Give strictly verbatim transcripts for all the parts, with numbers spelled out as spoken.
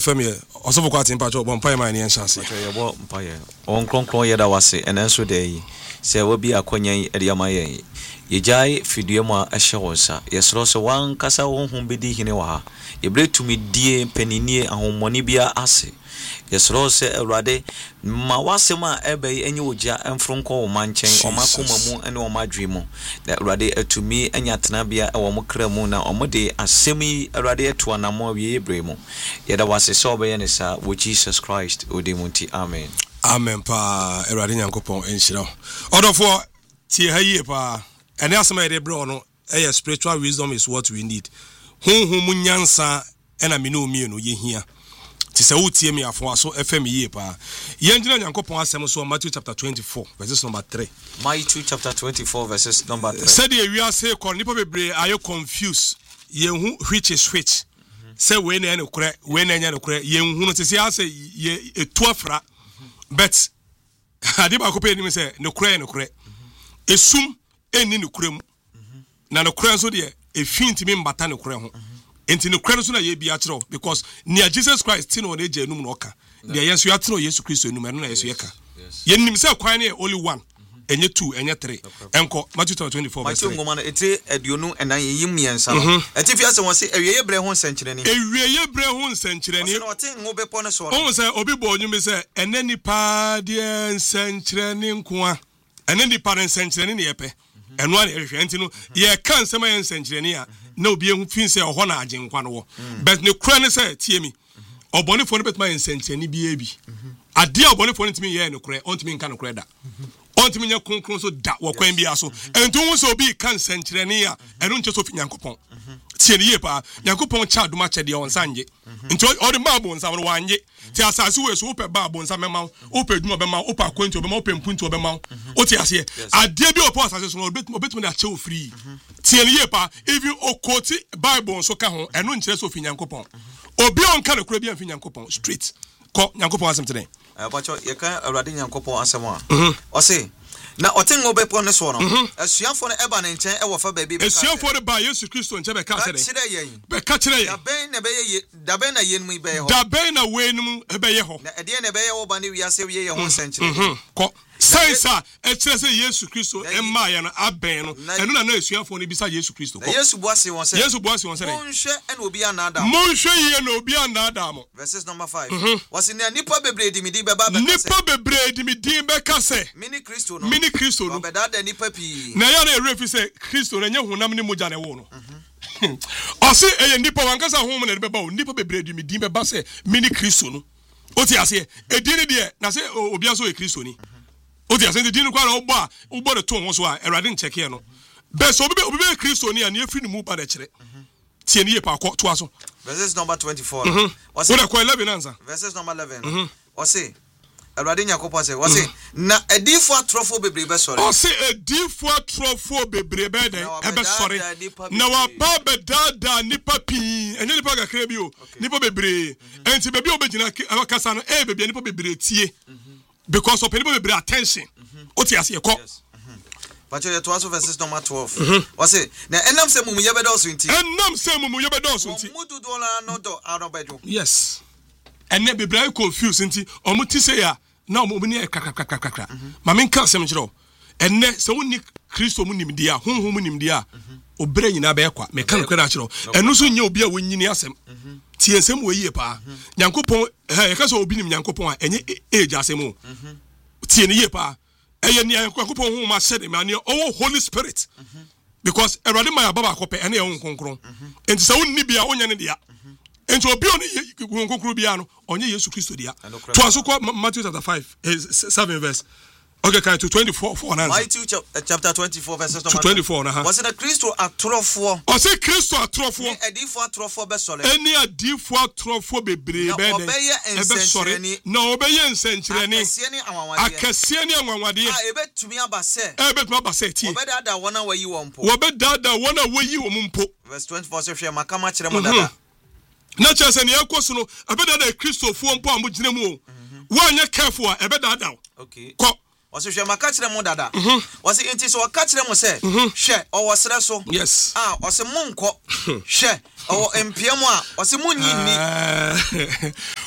family also for quite impact on pay my name chance on conclure yada wase and answer day say will be a konya ediamaye yejai fiduema ashewosa yesro so wan kasa honhom bedi hine wa ye bre tumi die peninie ahomoni bia ase yesro se awrade ma wasema ebe enye oja emfronko o manchen o makoma mu ene o madwemu na awrade atumi anya tenabia e wo mokra mu na omode asemi awrade eto anamo wie ebremu yeda wase so obeye ne sa wo Jesus Christ odemunti amen amen pa awrade nyankopon enhyira odofo tie haye pa ene asema de bro no eh spiritual wisdom is what we need honhom nyansa ena me no mienu ye hia tise wotie me afo aso fm ye pa ye ngina nyankopon asem so Matthew chapter twenty-four verses number three Matthew chapter twenty-four verses number three said ye wi ase ko nipa bebre ayo confused ye hu which is which say we na ne kure we na nya ne kure ye hu no tise ase ye etu afra but ade ba ko pe ni say ne kure ne kure esum eni ne kure mu na ne kure so de efinti mi mbata ne kure ho enti ne kure so na ye bia kire because near Jesus Christ tin on eje enum no ka de yeso ya tro Jesus Christ enum no na yeso ye ka ye nim say kwan ne only one enye two enye three enko Matthew twenty-four Matthew ngoma na eti aduonu enan yim miensa no eti fi ase won se ewieye bre ho nsankyereni ewieye bre ho nsankyereni no oti ngobe po ne so no o say obi bo onyu me say enani pa de nsankyereni nkoa enani pa nsankyereni ne yepe eno an ehwe enti no ye kan sema ye nsankyereni a na obi ehu fin say oho na agenkwa no wo but ne kura ne say tie mi obone fo no betuma ye nsankyereni bi ebi ade obone fo no ntimi ye ne kura ontimi nka ne kura da ontimi nya konkron so da wo kwan bia so ento wo so obi kan nsankyereni a eno nche so fi nyankopon tie ne ye pa nyankopon cha duma che de on sanje nti o de ma bo nsa wo wanye ti asase we so ope ba bo nsa mema ope duma be ma ope akwanti obe ma ope mpunti obe ma o ti ase ade bi opo asase so no obetumi na che o free tie ne ye pa even okoti bible so ka ho eno nche so fi nyankopon obi on ka ne kura bi an fi nyankopon straight ko nyankopon asem tene abacho ye kan awrade nyankopon asem a o se na oten ngobe po ne so no asuafo ne eba ne nchen e wo fa ba bi be asuafo ne ba Yesu Kristo nche be ka se de be ka kire ye da ben ne be ye da ben na ye nmu be ye ho da ben na we nmu be ye ho na ede ne be ye wo ba ne wi ase wi ye ho nsankyere ko sensa e kire se Yesu Kristo e ma ye no aben no enu na na asuafo ne bisa Yesu Kristo ko Yesu boase won se Yesu boase won se monhwe ene obi anada monhwe ye na obi anada mo verses number five was in nipa bebre di midi be ba be kase nipa bebre di midi be kase mini Kristo no mini Kristo no be da da nipa pi na ya na refi se Kristo na nya hunam ne moja na wo no ose eye nipa wankasa hom na be ba o nipa bebre di midi be ba se mini Kristo no o ti ase e di ne de na se obi aso e Kristo ni o ti ase di ne kwa na ogbo a ogbo de to won so a erade ncheke ye no be so obi obi be Kristo ni a na efiri mu ba de kire tie ne ye pa ko to aso verses number twenty-four was it ko eleven answer verses number eleven o se erade nyakopo se o se na edifo atrofo bebre be sore o se edifo atrofo bebre be den e be sore na wa ba be dada nipa pi enye nipa gakra bi o nipa bebre enti bebi obegina akasa no e bebi nipa bebre tie because of nipa bebre attention o ti ase ko Pacho ya twaso verses number twelve wase na enam se mumu yebedo so nti enam se mumu yebedo so nti mudu do la no do arobejo yes enne bebre confuse nti omuti se ya na omu ni kakakakakaka mama nka se mchiro enne se woni Kristo mu nimdia honhom mu nimdia obre nyina be kwa me kan kwera chiro enu so nya obi a wonyini asem tie nsem wo yie pa nyankopon eh ye ka so obi nim nyankopon a enye age asem o tie ne yie pa eye ni nyankopon hu ma shed me ani o Holy Spirit because erade ma baba akope ene ye nkonkron enti se wonni bia onya ne dia enti obi oni nkonkron bia no onye Yesu Kristo dia to aso ko Matthew chapter five seven verse okay kind to twenty-four for an Matthew chapter twenty-four verses number twenty-four na ha was it a Kristo atrofo o se Kristo atrofo edifo atrofo be sore eni adifo atrofo bebre be de e be sore na obeye nsankyereni akase ni anwanwade a ebetumi abase e betumi abase tie obedada wona wayi wompo obedada wona wayi wompo verse twenty-four se hwe makama kire mo dada na chese ne yakoso no ebedada Kristofo mpo amugina mu o wanya careful a ebedada okay ko wase hwe maka kire mo dada wase enti so waka kire mo se hwe owo sere so yes ah wase monko hwe owo empiam a wase munyinni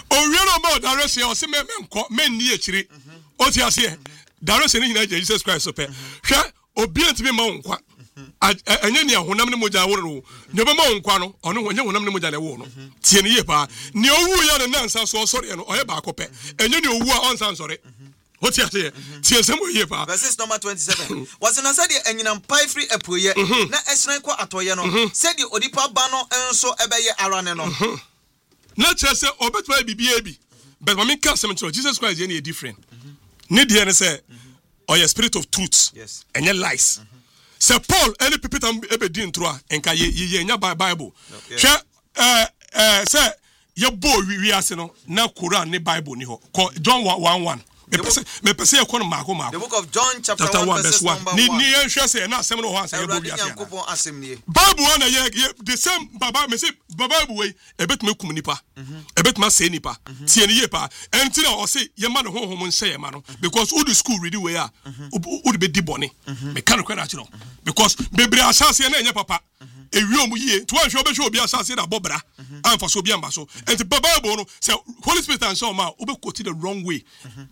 no direction o se me menko men ni akiri o ti ase direction ni na Jesus Christ so pe hwe obi antime ma wonkwa anya ni ahonam ne moja wo no ne be ma wonkwa no ono anya honam ne moja ne wo no tie ne ye pa ne owu ya ne nansa so sori no oye ba akopɛ anya ne owu a onsan sori what you say? Tie some ye pa. Verse number twenty-seven. Was na said the enyinam pai free epoye na esran kwa atoye no. Said the odipa ba no enso ebeye arane no. Na che say obetwa bibia bi. But when me can some Jesus Christ is different. Need the say or your spirit of truth. Yes. And your lies. Say Paul any people tam ebe din tro enka ye ye nya Bible. Hwe eh eh say ye bo wi ase no na Quran ne Bible ni ho. John one one. Me pese me pese e kono mako mako. The book of John chapter, chapter one verse one. Ni ni en hwe say na asem no ho answer ebo bi ase. Bible one ye the same baba me say Bible we e betuma kum nipa. E betuma say nipa. Tie ne ye pa. Enti na o say ye ma no honhom nse ye ma no because all the school ready we are. Wo be di bone. Me kan ko na chi no. Because bebre asase na enye papa. Ewi omu ye to anhwe obehwe obi asase da bobra amfa so obi amba so. Enti Bible no say Holy Spirit and so ma obe quote the wrong way.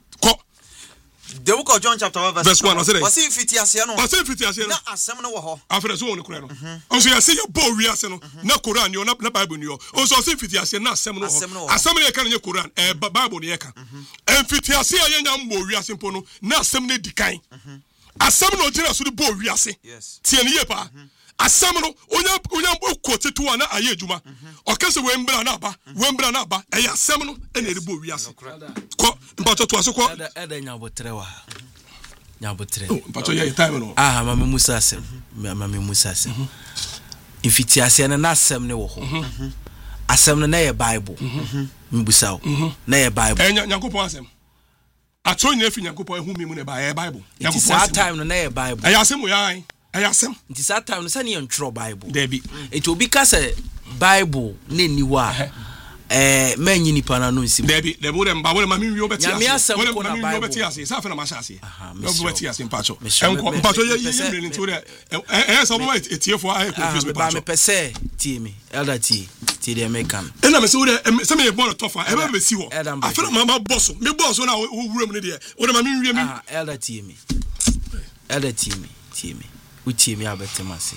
The book of John chapter one verse, verse one. Was it? Was it fifty-ase no? Was it fifty-ase no? Na asem no wo ho. After so on kure no. Onso ya say your bo wi ase no. Na Quran yo na Bible ni yo. Onso say fifty-ase na asem no ho. Asem no ye kan ye Quran, eh Bible ni ye kan. En fifty-ase ya nya mbo wi ase mpo no. Na asem no dikan. Asem no jira so de bo wi ase. Yes. Tie ne ye pa. Asem no onya onya quote to na aye adwuma. Okase we mbra na aba, we mbra na aba. E asem no e na de bo wi ase. Ko mpato to aso ko eda nyabotre wa nyabotre mpato ye time no ah mama Musa asem mama Musa asem infiti ase na asem ne wo ho asem no na ye Bible mbusa wo na ye Bible eh nyankopon asem ato nya fi nyankopon ehu mi mu na ba ye Bible nyankopon asem time no na ye Bible eh asem wo ya eh asem nti sa time no sa ne ntro Bible there be it obi ka say Bible ne ni wa eh manyi nipa na no nsi there be there be dem ba wo ma mi wi obeti ase wo ma mi wi obeti ase sa fa na ma sha ase no obeti ase mpacho enko mpacho ye ye mi ni to there eh so mo etiefo ai confuse me ba me pese tie me elder tie tie the American e na me se wo there se me ye born tofa e ba me si wo afa na ma boss me boss na wo wura mu ne there wo ma mi wi mi ah elder tie me elder tie me tie me wo tie me abetemase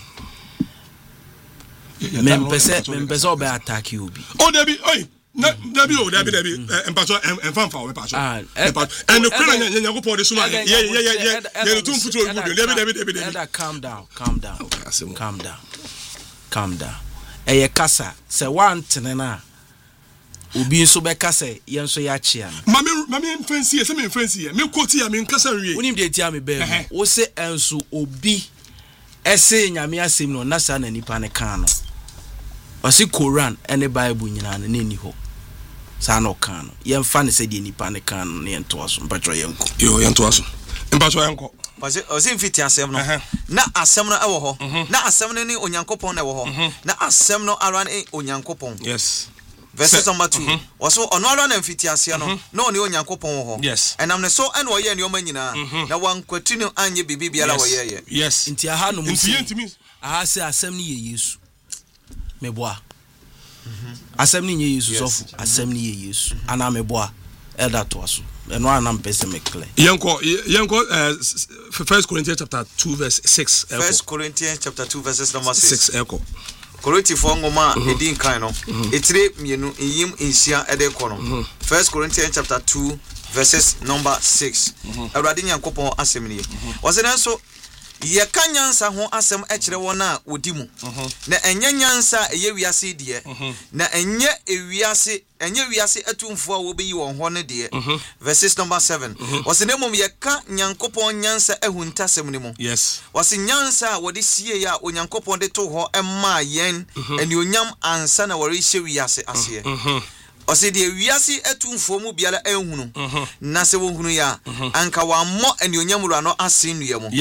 men pese men pese obe attack you bi oh there be oi na there be oh there be there be empacho enfamfa we pacho and the kwana nyankopon de suma ye ye ye ye ye tun futu ogu there be there be there be there calm down calm down calm down calm down eh kasa se one tenena obi nso be kasa ye nso ya chia mami mami fancy se me fancy me quote ya me kasa nwie unim de tia me be wo se enso obi ese nyame asem no na sa na nipa ne kan no wasi Quran ene Bible nyina na ni ho sa no kan no ye mfa ne se de nipa ne kan no ne ento aso mpatro yenko yo yento aso mpatro yenko wasi osi mfiti asem no na asem no ewo ho na asem no ni onyankopon na ewo ho na asem no aran e onyankopon yes verse number two waso ono ara na mfiti ase no na oni onyankopon ho yes enam ne so ene oye ne oma nyina na wankwatu no anye bibibia la woye ye yes nti aha no musi ntimi aha se asem ni ye Yesu meboa asem ni ye Yesu sofu asem ni ye Yesu ana meboa elder to aso eno ana mpese me clear yenko yenko First Corinthians chapter two verse six First Corinthians chapter two verses number six six echo Koroti fo ngoma edin kan no etire mienu yim insia ede ko no First Corinthians chapter two verses number six awrade nyankopon asem ni wose den so ye kanyansa ho asem ekire wona odimu na enye nyansa eye wiase de na enye ewiase enye wiase atumfo a wo beyi won ho ne de verses number seven wose ne mom ye ka nyankopon nyansa ehuntasem ni mu yes wose nyansa wode sie ya onyankopon de to ho emma yen eni onyam ansa na wore hye wiase ase ose de wiase atumfo mu biala ehunu na se wo hunu ya anka wa mo eni onyam ru ano ase nuya mu yes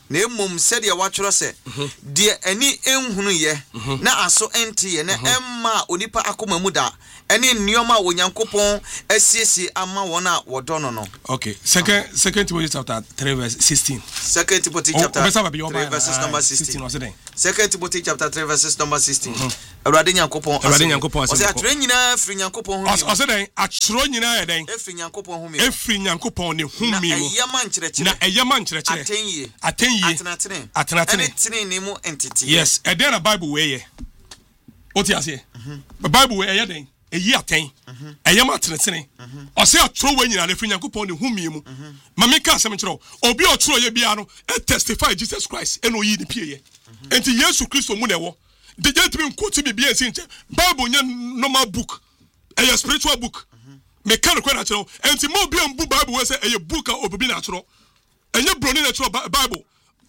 na emom said ya watchro se de ani enhunu ye na aso enti ye na emma onipa akoma mu da ene nneoma onyankopon asiesi ama wona wodono no. Okay, second second Timothy chapter three verse sixteen. Second Timothy chapter three verses number sixteen. Second Timothy chapter three verses number sixteen. Awurade nyankopon Awurade nyankopon ase atro nyina firi nyankopon hu ose den atro nyina ye den efiri nyankopon hu mi efiri nyankopon ne hu mi mu eyama nkyerɛkyerɛ na eyama nkyerɛkyerɛ atenye atenye atenatene atenatene tene ne mu entity. Yes, e dey na Bible we ye oti ase the Bible we ye den eyi aten eyama atenatene ose atro we nyina na efiri nyankopon ne hu mi mu ma me ka asem kyerɛ obi otro ye bia no e testify Jesus Christ eno yi ne pie ye enti Yesu Kristo mu na ewo the gentleman quote me be a sinche Bible nya normal book a spiritual book me can ko natural and mo be am Bible we say a book of be natural and you brony natural Bible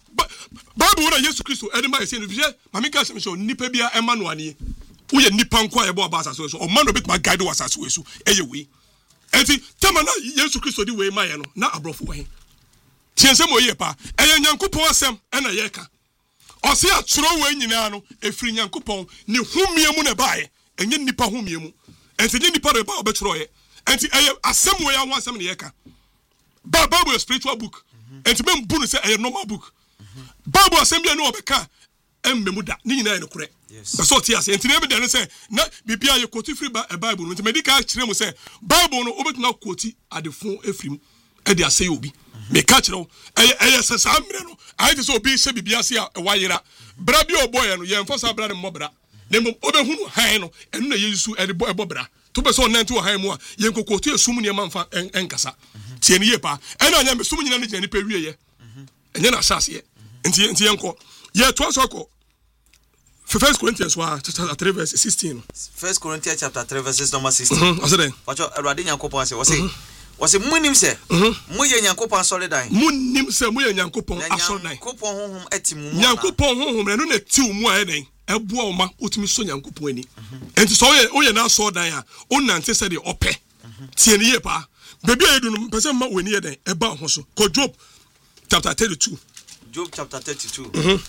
Bible na Jesus Christ e ma say no je ma me ka say so nipa bia e ma no ane wo ye nipa nko e bo ba asaso so o man no bit ma guide was asaso so e ye we enti tema na Jesus Christ di we ma ye no na abrofo we tiense mo ye pa e ye nyankopon asem e na ye ka ose atro we nyina no efiri nyankopon ne humie mu na baaye enye nipa humie mu enti nye nipa re ba obetro ye enti eye asem we ya ho asem ne ye ka Bible is spiritual book enti me mbu no say eye normal book Bible asem bia no obeka emmemu da ne nyina ye no kure but so tia say enti na be dey say na bibia ye quote free Bible no enti medical kire mu say Bible no obetuna quote adefo efrim e dey say obi me ka kire eye eye sesa amre no I just obi se bibia se a wayera bra bi oboye no ye mfosa bra ne mobra ne mom obehunu han no enu na yesu e de bobra to be so nanti o han mu a ye nkokotu esum ne manfa enkasa tie ne ye pa ena anya me sum nyina ne jani pa wie ye enye na asase ye enti enti yenko ye to so ko First Corinthians chapter three verse sixteen. First Corinthians chapter three verses number sixteen. Ose den wacho Awurade nyankopon ase wose wose munim se moye nyankopon asole dan munim se moye nyankopon asole dan nyankopon honhom atimu mu nyankopon honhom na no na tiw mu a den eboa o ma otumi so nyankopon ani enti so oye oye na asole dan a onante se de ope tie ne ye pa bebi a edu no pese ma wani ye den eba ho so ko Job chapter thirty-two. Job chapter thirty-two.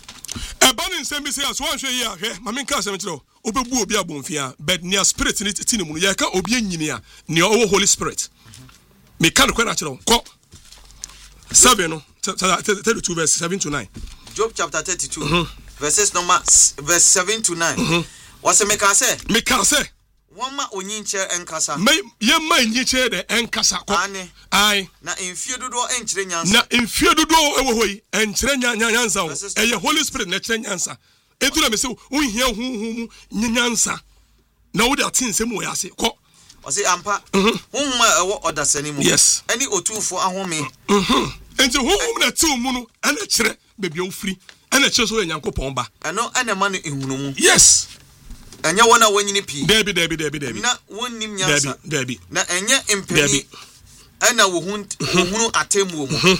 Eba ni nsem bi se aso anhwe ye ahwe ma me nka asem kyerɛ obebu obi abonfia but near spirit ni tini mu ye ka obi anyini a ne owo Holy Spirit me kan ko na kyerɛ ko seven no thirty-two verse seven to nine. Job chapter thirty-two mm-hmm. verses number verse seven to nine. Mm-hmm. Wase me ka se me ka se wama onyinche enkasa me ye ma nyinche de enkasa ko ane ai na emfie dodo enkyere nyansa na emfie dodo ewo hoyi enkyere nyansa o eye Holy Spirit na kyere nyansa etu na me se unhia huhu mu nyansa na wo de atensem wo yase ko wase ampa honhom ewo odasani mu yes ani otufo ahome mhm enti honhom na ti mu no ana kyere bebi ofiri ana kyere so yanyankopon ba eno ana ma no ehunu mu yes anya wona wanyini pi debi debi debi debi na wonnim nyansa debi debi na enya empeni ana wo hunu atemu mu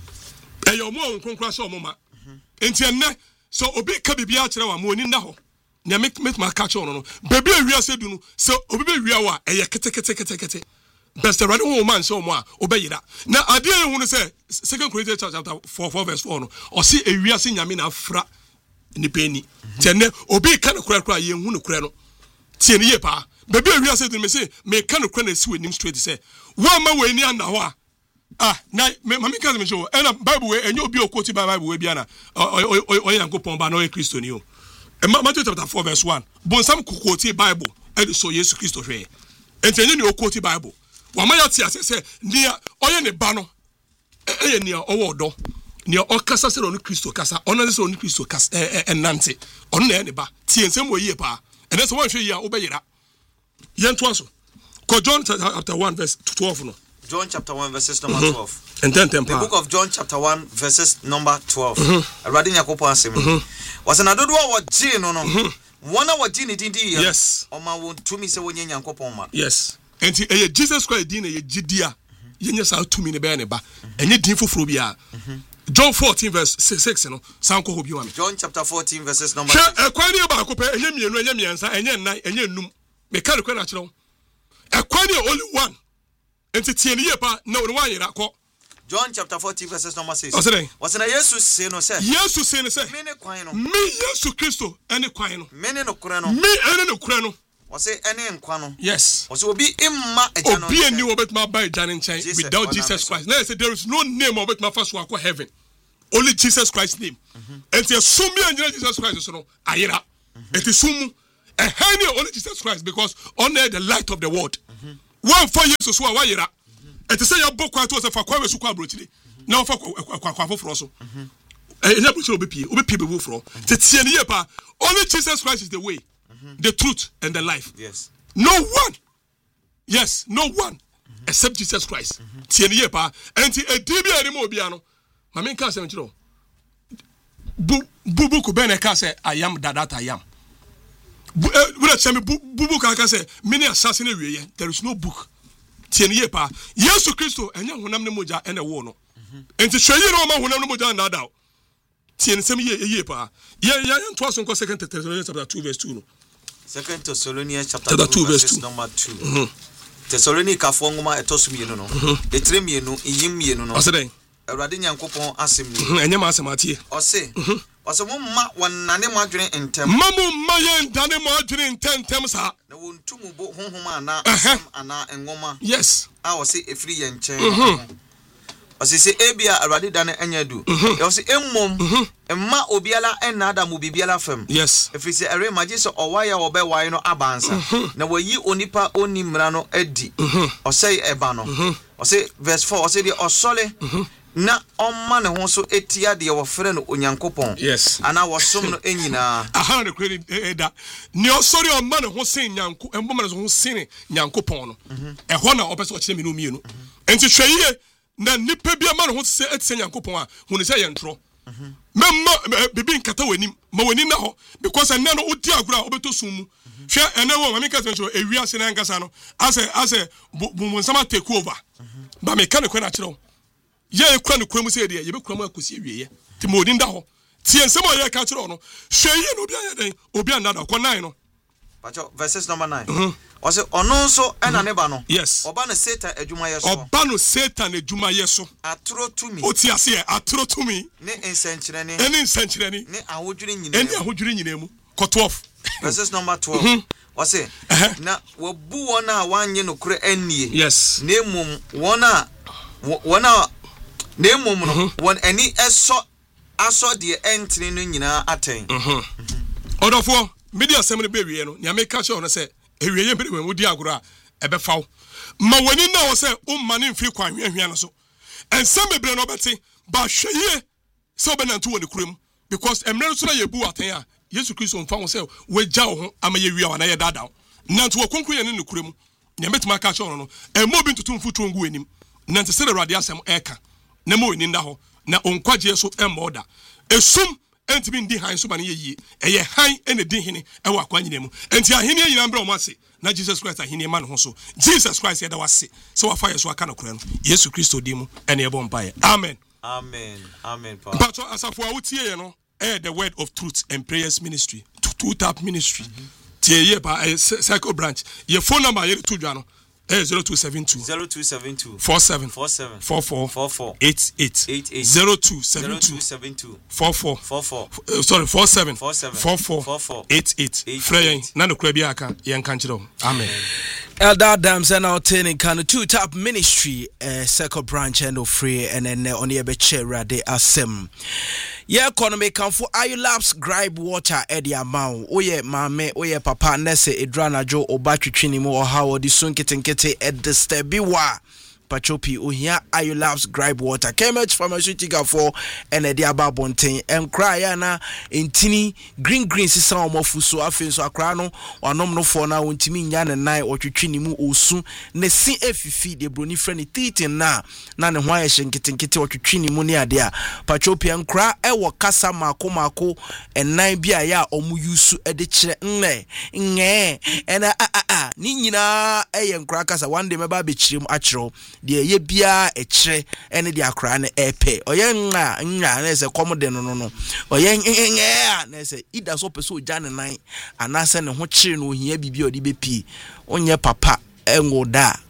eyo mo nkonkra so mo ma enti enne so obi ka bibia a kyerɛ wa mo oni nda ho na make make ma catch on no bebi awia se du no so obi be wia wa eye kete kete kete kete best ready wo man so mo a obeyira na ade ye hu no say second Corinthians chapter four verse four no o se awia se nyame na afra ni peni tenne obi ka no kura kura ye hu no kura no tie ne ye pa bebi awia se du me say me ka no kura na si wenim straight say wo ma we ni anda ho a ah na me mami ka me show and Bible we enyo obi okoti Bible we bia na o Yankopon ba na o Kristo ni o Matthew chapter four verse one bon sam kokoti Bible e so Yesu Kristo hwe enti enyo ni okoti Bible wa ma ya ti ase se nia oye ne ba no e nia owo odo nia okasa se no Kristo kasa ona se no Kristo kasa enante ono na ne ba ti ensem wo yie pa ene se won hwe yia wo be yira ye nto aso ko John chapter one verse twelve no John chapter one verses number mm-hmm. twelve. And then the book of John chapter one verses number twelve. Awurade nyankopon asem. Was na dodo wa gye no no. Wona wa gye ni dindi ya. Yes. O ma won tumi se wonye nyankopon ma. Yes. Enti eye Jesus Christ din na ye gidia. Yenye sa tumi ne be ne ba. Enye din foforo bia. John fourteen verse six no. Sanko ho bi wa me. John chapter fourteen verses number six. She ekwani ba ko pe enye mienu enye miensa enye nnan enye nnum. Me ka rekwa na kire wo. Ekwani only one. Enti tie ne ye pa na wo wan yira ko John chapter fourteen verses number six. What's it? What's in Jesus say no say? Jesus say no say. Me ne kwan no. Me Jesus Christo any kwan no. Me ne no kura no. Me any no kura no. What's it any nkwa no? Yes. What's obi imma eja no. Obi any obet ma buy dan in chain without Jesus Christ. Now say there is no name obet ma first one heaven. Only Jesus Christ's name. And say so me and Jesus Christ so no ayira. It is sumu. And only Jesus Christ because only the light of the world. One for Jesus who ayira. It is say your book quite was a for kwa su kwa brochire. Now for kwa kwa for so. Eh na brochire obi pie, obi pie be wo fro. Tetie ne pa. Only Jesus Christ is the way, the truth and the life. Yes. No one. Yes, no one except Jesus Christ. Tie ne pa. Enti edi bi ani mo obi ano. Ma me nka asem kiro. Bu bubu ko be na ka say I am that I am. Bu we let me bubu ka ka say many assassin wiye. There is no book. Tie ne pa. Yesu Kristo enya honam ne moja ene wo no. Enti hweye no ma honam ne moja na da. Tie ne sem ye ye pa. Ye ye nto so nko second Thessalonians chapter two verse two no. Second Thessalonians chapter two verse number two. Thessalonica fo ngoma etoso mienu no. Etre mienu, iyim mienu no. Oseden. Awurade Nyankopon asem ni. Enye ma asem atie. Ose. Ose mo ma wonane mo adwene entem. Mamu ma ye ndane mo adwene entem sa. Na wontumu bo honhom ana asem ana ngoma. Yes. A ose efri ye nchen. Ose se ebia Awurade dane enya du. E ose emmom emma obiala enna da mu bibiala fam. Yes. Efri se ere maji so owaya obe wai no abansa. Na wayi onipa onimra no adi. Ose eba no. Ose verse four ose di osole na omma ne ho so etia de wo frɛ no Onyankopɔn. Yes. Ana wosom no enyina. Aha na kwere eda. Ne osori omma ne ho sen nyanko emboma ne ho sen Nyankopɔn no. Ɛhɔ na opeso ɔkyerɛ me no mienu. Enti hwɛye na nipa bia ma ne ho se etse Nyankopɔn a hu ne sɛ yɛ ntro. Memma bibi nkata w'anim ma w'anim na hɔ because ɛnna no odi agora obeto sum mu. Hwɛ ɛnɛ wo ma me ka sɛ ewi ase na nkasa no ase ase bumu nsama take over. Ba me ka ne kɔ na kyerɛ ye ekura ne kwamu se de ye be kwamu akosi awieye ti mo odin da ho tie nsem o ye ka kire no hweye no obi ayeden obi anada ko nine no pacho verses number nine o se ono so ena ne ba no yes oba no Satan adwuma ye so oba no Satan adwuma ye so atro tumi o ti ase atro tumi ne ensenkyere ne eni ensenkyere ni ne ahodwire nyina eni ahodwire nyina mu ko twelve verses number twelve o se na wabu wona wanye no kure anie yes ne mum wona wona ne mum no won ani eso aso de entene no nyina aten mhm odofo media asem ne be wie no nya me ka che ono se ewieye be we mudi agoro a ebe faw ma wani na wo se o ma ne mfiri kwa hwehwe no so ensem bebre no beti ba hweye se obenanto woni kurem because emre so na yebu aten a Yesu Kristo mfa wo se we gya wo ho ama ye wiya wa na ye dada nanto wo konkro ye ne kurem nya metima ka che ono no emo bi ntutu mfutu ngu anim nanto se Awurade asem eka na mo ni nda ho na onkwaje so emoda esum entimi ndi han so ba ne yeye eye han ene di hene e wa kwanyina mu enti ahene yina mbra o mase na Jesus Christ ahene ma ne ho so Jesus Christ ye da wase so wa fire so aka na kura no Yesu Kristo di mu ene e bon paye amen amen amen pa but asafo a wotie ye no eh the word of truth and prayers ministry two tap ministry tie ye ba cycle branch ye phone number ye to dwa no Eh zero two seven two zero two seven two four seven four seven four four four four eight eight eight eight zero two seven two four four four four uh, sorry four seven four seven four four four four eight eight Freya na no kura bi aka yen kan kire amen Elder Adams and our training can two tap ministry uh, second branch and of free and then on the chair de asem yeah economy can for Iolabs gripe water edi amount oye mame oye papa nese edrana jo obatwitwini mu ohawo di sunketenkete ed stebi wa Pachopi ohia Iolabs gripe water Kemech pharmaceutical for and edi ababonten en cry na entini green green sisa omofu so afen so akra no onom no for na wontimi nya ne nine otwitwini mu osu ne si efifi de broni frɛ ne titin na na ne ho aye hyenketenkete otwitwini mu ne ade a Pachopi en cry e wo kasa mako mako enan bia ya omu yusu ede kyerɛ nne nge ena a a a ni nyina e ye nkra kasa one day meba be kyerem akyerɛw de ye bia e kyerɛ ene de akra ne epe oye nna nna na se kom de no no no oye nge na se ida so pese oja ne nan anase ne ho kyere no ohia bibia odi bepi onye papa engo da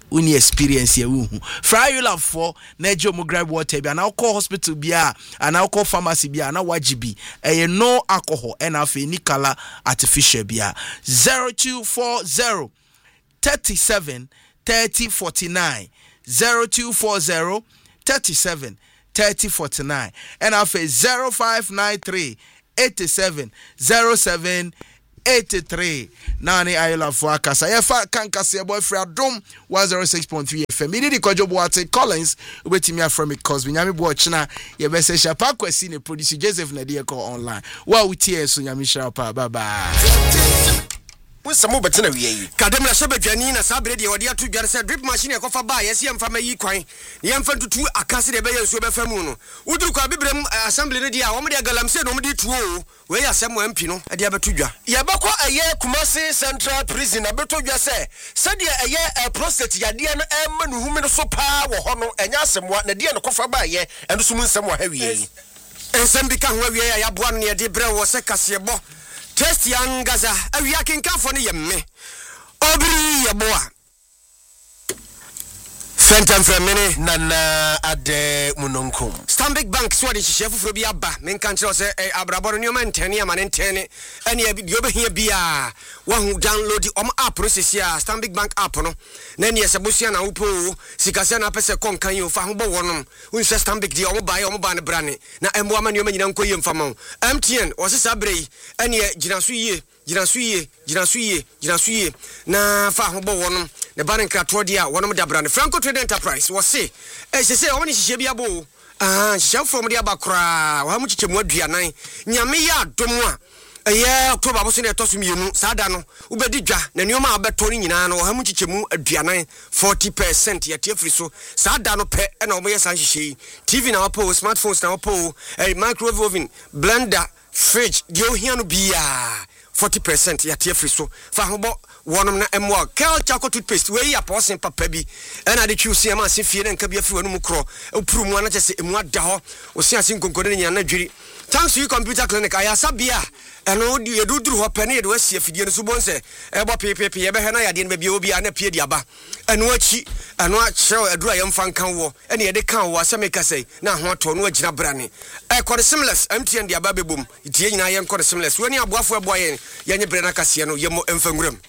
uni experience ya uhu fry you love for na ejo mo grab water bi na call hospital bia ana call pharmacy bia na wajibi eh no alcohol and afi ni kala artificial bia zero two four zero thirty-seven thirty forty-nine zero two four zero thirty-seven thirty forty-nine and afi zero five nine three eighty-seven zero seven eighty-three nani ayela for akasa yefa kankase boyfriend dom one oh six point three F M idi di kojo boate Collins obetimi aframe Cosby nyame bo china ye be se shapa kwasi ne producer Joseph Nadia ko online wa utie so nyame shapa bye bye Samo betena wiye kadem na shebe dwani na sabre de wode atu dware se drip machine e kofa ba yesi emfa ma yi kwan ye emfa tutu akase de be yesu be famu no uduru kwa bibrem assembly ne dia wo me de galamse no me de tuo we ya semo M P no e de abetu dwa ye bekọ eye Kumasi Central Prison abetu dwa se se de eye prostate yade no emma no humi no so pa wo ho no enya asemwa na de no kofa ba ye eno so mu nsem wa ha wiye ensem bi ka ho wiye ya boa no ne de bre wo se kasebo test yang gaza awia kenkafo ne yemme obri yeboa Fentam Fremene nana ade munonkum Stanbic Bank so de hihye foforo bi aba men kan kire se abraboro ne o mantene ama ne ntene ene ya bi obehia bia wa hu download om app process ya Stanbic Bank app no na ne se bosia na upo sikase na pese konkan yo fa ho bo wonom unse Stanbic di om ba ya om ba ne brane na embo ama ne o manyina nkoye mfama M T N wo se sabrei ene gina so yie gina so yie gina so yie gina so yie na fa ho bo wonom ne ba ne krato dia wonom da brane Franco Enterprise was say eh se se o ni hihye bia bo ah hihye from dia bakra wa mu chichemu aduanan nyame ya adom a eh October bo so na etoso mienu sada no ubedi dwa na nioma abeto ni nyina no wa mu chichemu aduanan forty percent ya tiafri so sada no pe na o mo yesa hihye T V na wapo smartphones na wapo eh microwave oven blender fridge dio hia no bia forty percent ya tiafri so fa ho bo wonom na emwa kel chako toothpaste we ya posen papa bi na de twusi ma se fie na nka bi afi wanu mu kro opuru mu na chese emu ada ho o se ase nkonkode nya na dwiri thanks to computer clinic ayasa bia eno de eduduru ho pene de wasi afidie no so bonse ebo pepepe ye be he na yade no bia obi na pie diaba eno achi eno a chew adura ye mfa nkan wo ene ye de kan wo asemeka sei na ho ato no agina brane e kore seamless M T N dia ba bebom itie nyina ye kore seamless wani aboafo eboye ye nye bre na kase no ye mo emfanguram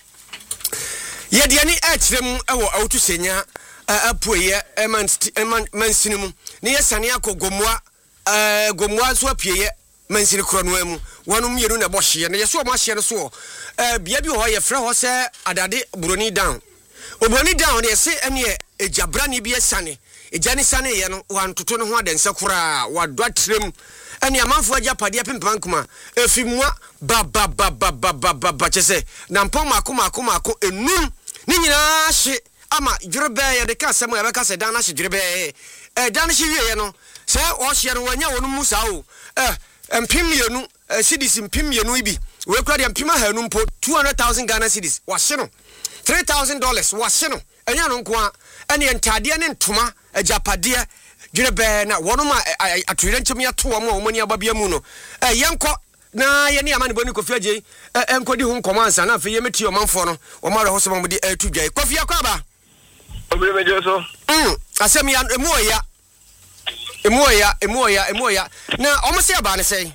Yediani etrem ewo autu senya apoye emansinim ne yesane akogomwa eh gomwa so apieye mansini kro no amu wonu yeru na bohye ne yeso ma hye no so eh bia bi ho ye frɛ ho se adade buroni down obroni down ne se ene ejabrani bi esane ejani sane ye no wantoto no ho adense kora wado atrem ene amanfo agapade pempan kuma efimwa ba ba ba ba ba ba ba chese na mpom akoma akoma akoma enum ni nyina hye ama dwerebe ye de ka asem ya be ka se dan na hye dwerebe eh dan hye wie ye no se o hye no wanya wonu musa o eh empim yenu cedis empim yenu ibi we kura de empim ahanu mpo two hundred thousand Ghana cedis wa hye no three thousand dollars wa hye no enya no nko a ene entade ne ntoma agapade dwerebe na wonu ma atwire nchim ya to mo omani ababia mu no eh yenko na ye ne amane boni Kofi Agye enkodi hu nkomansa na afi ye meti o manfo no o mara ho so mo de atu dwai Kofi akwaba obere meje so mm asem ya emu oya emu oya emu oya emu oya na o mo se aba ne sei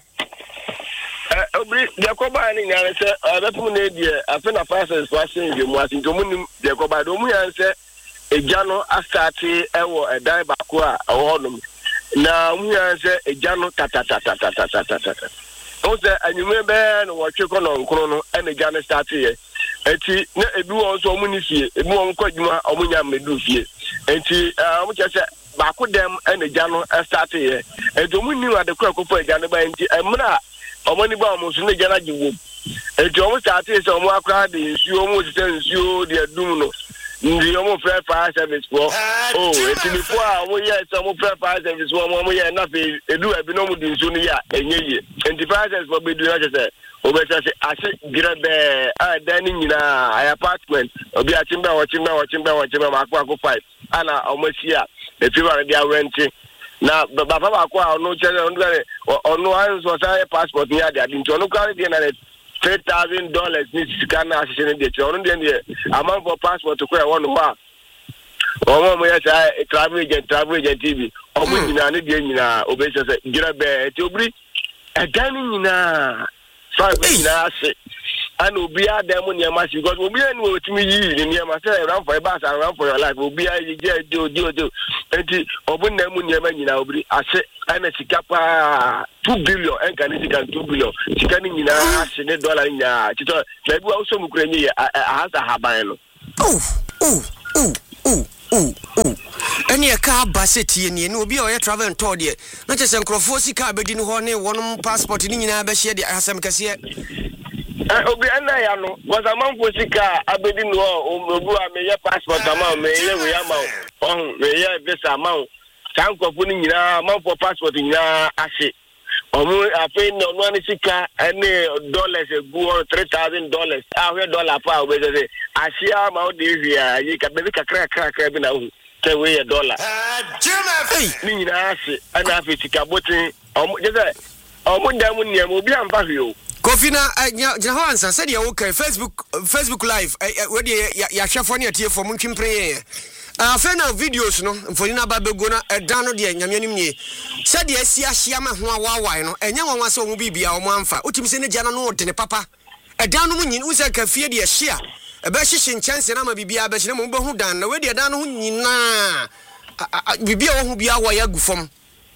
eh obere de akwaba ni nyane se abepu na die afi na passes wa sen je mu asin to mu nim de akwaba do mu yan se eja no astarte ewo edan ba ko a wo honum na mu yan se eja no tatatatatatatatata o se anyume be no wotwe ko no nkro no ene ja ne start ye enti na ebi won so mu ni fie ebi won ko adwuma o mu nya medu fie enti o mu chese ba ko dem ene ja no start ye enti o mu ni wa de ko ko eja ne ba enti emra o mo ni ba o mu so ne ja na jiwo enti o mu start ye so o mu akra de nsuo mu site nsuo de adum no ndi o mu free fire service for oh enti before a wo ye so mu free fire service wo mo ye na fe edu abi no mu di nsuo ni ya enyeye enti fire service for be do na chese obesa se ase grebe a dan nyina ay apartment obi atimba wachimba wachimba wachimba makwa ko five ana omasia e fiwa dia rent na baba ba kwa no chere ondare onu anso say passport ni ade ade nto no kware dia na three thousand dollars ni sikana asese ne de che onu de ne amount for passport ko e wonu ha ọmọ mo yẹ sá travel agent travel agent tv ọmọ nyinaa ne deɛ nyinaa obɛsɛ sɛ gyina bɛɛ ɛti obiri ɛdan no nyinaa five nyinaa ase ana obi adam nneɛma si because obi ani otimi yi ne nneɛma sɛ run for bus and run for your life obi ayi gye do do do enti obo na mu nneɛma nyinaa obiri ase ana sika pa two billion enka ne sika two billion sika ne nyinaa ase ne dollar nyinaa tito na bi wo so mu kura nyi ahasa haban no oh oh oh oh oh oh eni e ka ba setie ne ne obi a oye travel and tour de na chese nkrofo sika abedi ne ho ne wonom passport ni nyinaa be hye de asem kase eh obi ana ya no was amanfo sika abedi no obu a me ye passport ama me ye we ama oh me ye visa ama sankofo ni nyinaa amanfo passport nyinaa ahye omo afi no no ani sika ene dollars egu three thousand dollars ah we dollar pa obi say ahia ma o de hia yi ka be kakra kakra bi na hu say we dollar ni nyinaa ahye ana afi sika botin omo je say omo dam niam obi amfa hwe o Kofi na gina ho ansa said ya okay Facebook Facebook live we de ya hwefo ne atie fo mu ntwempre ah fe na videos no mfoni na babego na edan no de nyame anim nie said ya si ahia ma ho awawai no enya nwanwa se omu bibia omu amfa otimi se ne gya no de ne papa edan no mu nyin wo se ka fie de hia ebe hyehye nkyɛnse na ma bibia be hyene mo behu dan na we de edan no ho nyina bibia wo ho bia wa ya gufom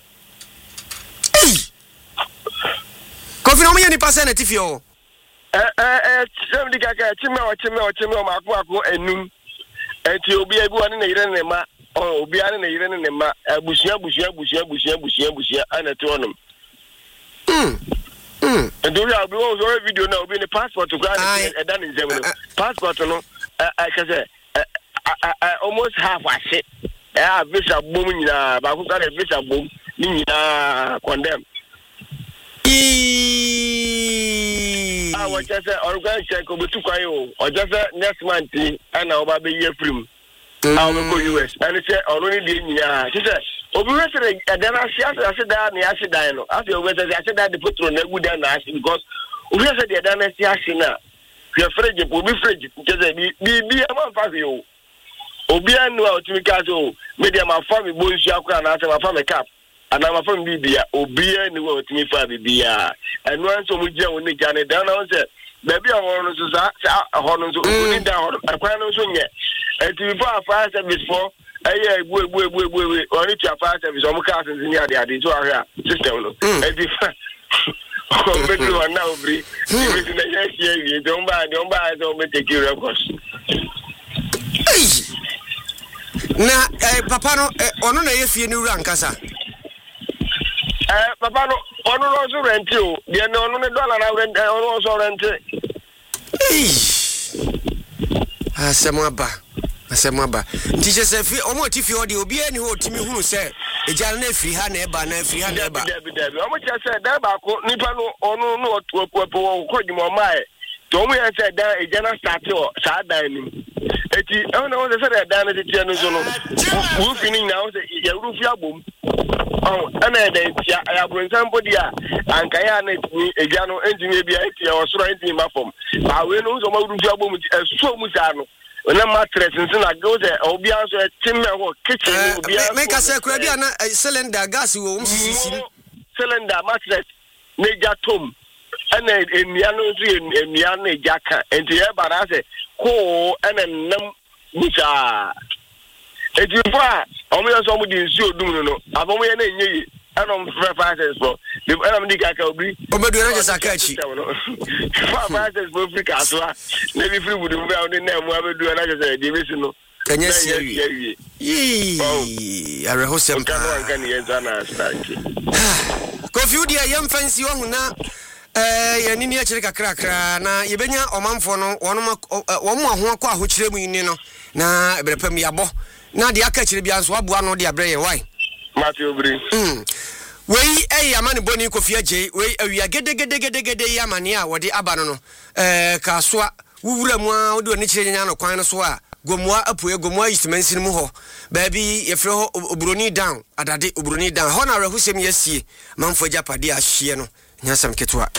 ei Kofi no me ni pasa na tifio eh eh eh semdi kaka chime o chime o chime o mako mako enum enti obi ebi woni na yire ne ma obi ane na yire ne ma abusia busia busia busia busia busia ana to onum mm mm endo ya obi wo so video na obi ni passport ko ana e dan nzem no passport no I can say almost half ase eh visa bom nyina ba ko ka visa bom ni nyina condemn Ah, what just say organ check obetu kwai o o just next month and na oba be year free I will go U S and say already dey nyina she say obi we say edan ase ase da na ase dan no ase obi say ase da the petrol na gu dan na ase because obi say the edan ase ase na your fridge obi fridge just say bi bi am fa fi o obi anu a otimi ka so media ma fa mi bo nsu akura na ase ma fa me cap ana ma fam bibia obia ni wo timi fa bibia enu anso mu gya woni gya ne dan na won se ba bia ho no so sa ho no so oni dan ho akwa no so nye enti fa fa service for eye egbu egbu egbu egbu oni tia fa service o mu ka asenzi ni ade ade so ahia system no enti fa o be do na obri ni na ye ye ye don ba don ba so be take records na eh papa no ono na ye fie ni wura nkasa eh papa no ono no so rent o de no ono ne dollar na rent ono so rent eh asema ba asema ba ntije se fi omo ti fi odi obi ani ho timi hunu se ejal na free ha na eba na free ha na eba omo che se da ba ko nipa no ono no otuopo wo ko dimo mai to omo ye se da ejana start o sa dan ni eti ono wo se da dan na ti no so no wo fini na wo se ya rufi abom oh ana da tia ya bronsan body a anka ya na ti ejano engineer bia tia osoro enti ma fom ba we no so ma rufi abom so mu sa no na mattress nsin na go se obi an so timme ho kitchen obi an me ka se kura bia na cylinder gas wo um sisi cylinder mattress ne ja tom ana emia no so emia na ja ka enti e bara se ko ana nam busa eti fa omo yo so mo di nsi odum no abomo ye na enye ana m frɛ fases for the ana m di ka ka obi obedu na jesa ka chi fa fases for Africa so na bi free budu bia oni na mu abedu na jesa di besi no kanya sie yi are ho sem ka no kan ye zana start Kofi udi yam fancy wo na eh ya nini akire kakra kra na yebenya omanfo no wono wo mo ho akọ ahokyire mu ni no na ebrepam yabo na de aka akire bia nso aboa no de abrɛ ye why Matthew Obri mm wei eh amane boni Kofi agye wei awia gede gede gede gede ya mane a wode aba no no eh ka soa wuwura mu a wode oni kire nya no kwan no so a gomwa apoe gomwa istimansin mu ho baabi yefre ho obroni down adade obroni down ho na rahusem yasie manfo japade ahye no nyasam ketwa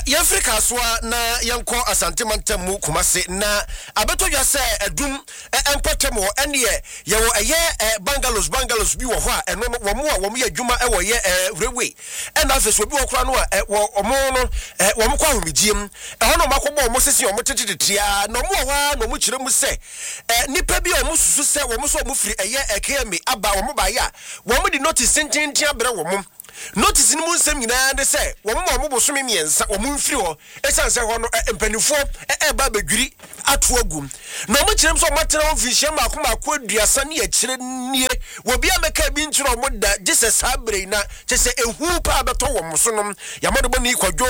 yɛfrika soa na yɛnkɔ asantemantam mu kumase na abeto dwa sɛ adum empɔtem wɔ ɛne yɛwɔ ɛyɛ bungalows bungalows bi wɔ hɔ a ɛno no wɔn a wɔn yɛ adwuma ɛwɔ yɛ railway ɛna afɛso bi wɔ kora no a wɔn no wɔn kɔ ahomegyem ɛhɔ na wɔn akɔbɔ wɔn sisi wɔn tete tia na wɔn wɔ hɔ a na wɔn kyerɛ mu sɛ nipa bi a wɔn susu sɛ wɔn so wɔn firi ɛyɛ ɛkɛmi aba wɔn ba yɛ a wɔn de notice ntintin abrɛ wɔn notice ni mu nsɛm nyinaa de sɛ wɔn ma wɔn bosome miɛnsa wɔn mfiri hɔ ɛsan sɛ hɔ no mpanimfoɔ ɛba badwiri ato agum na wɔn kyerɛm sɛ wɔn atena wɔn mfinhyia mako mako aduasa ne akyire nie wɔbi amɛka bi nkyerɛ wɔn da gye sɛ saa bere na kyɛ sɛ ehu paa bɛtɔ wɔn so nom yamɔdɔbɔ ne kwadwo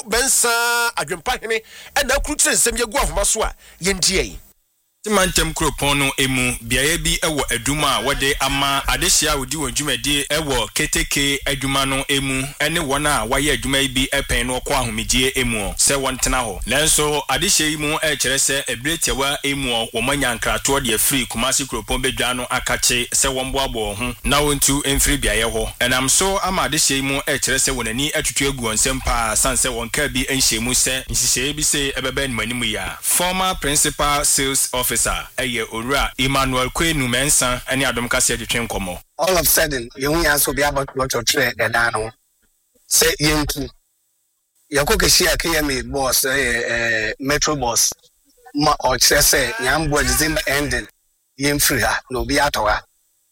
bɛnsa adwempahene ɛna akuru kyerɛ nsɛm yɛgu ahoma so a yɛntie yi Timantem Kropon no emu biaye bi ewo adwuma a wode ama adehia odi won dwumadi ewo keteke adwuma no emu ene wona waye adwuma bi epen no kɔ ahomegye emu se won tena ho nanso adehia yi mu e kyerɛ sɛ ebretewa emu wo manya nkrato de afiri Kumasi Kropon bedwa no akache se won boabo ho na wontu emfiri biaye ho enam so ama adehia yi mu e kyerɛ sɛ wonani atutu egu onsɛm pa sanse won ka bi enhyemu sɛ nhyehyɛ bi se ebeba animanimu ya former principal sales of officer eye owura Emmanuel Kwenu Mensa ani adom kase adwetwe nkomo all of sudden you want to be about what to trade the dano say yentu yakoke shia K M A boss eh metro boss ma o say nyambo December ending yemfiri ha no bi atowa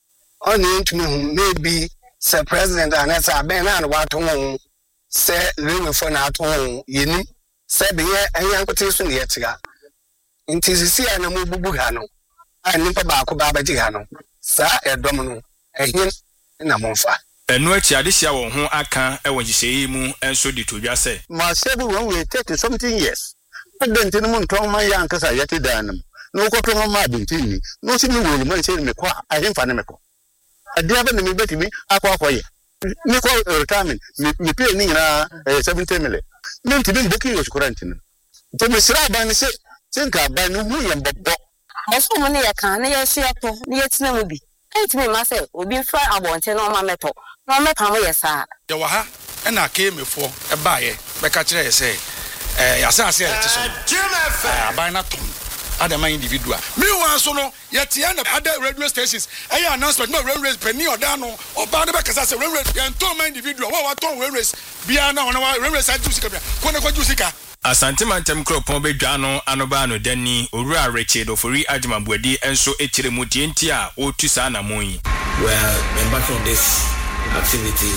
on yentu maybe say president anasa ben na what ho say rewe for na ato yeni say be enyankote so ne yetiga inti sisi ana mu bubu ha no a nipa ba ko ba baji ha no sa edom no ehin na monfa enu achi adehia won ho aka e won hyehyɛ mu enso de todwa sɛ ma say bi won we thirty something years adent no mun ton man ya nkasa yete danam no ko ton ma adenti no si ni wolu man say me kwa ahemfa ne me ko adia ba ne me betimi akwa akoye me ko retirement me pay ni nyina seventy million me ntibi ndoki yo shukuranti no to me sira ba ne se Tinka ba no hu yem bobbo eso mo ne yakan na yehia to na yetina mu bi entimi ma se obi fra abonte na o ma meto na o meka mo yesa ye wa ha e na ka emefo e ba ye be ka kire ye se eh yasa ase e te so eh aban na tom adama individual me wan so no ye tie na other radio stations e ya announcement no radio penny oda no oba de be kasa se radio ye to ma individual wa wa ton radio bia na ona radio sa jusika bia ko ne ko jusika Asantemantam Kropon bedwa no anoba no dani owura Richard Ofori Adwumabuadi enso etire mu tienti a otu sa na mon yi. Well, embark on this activity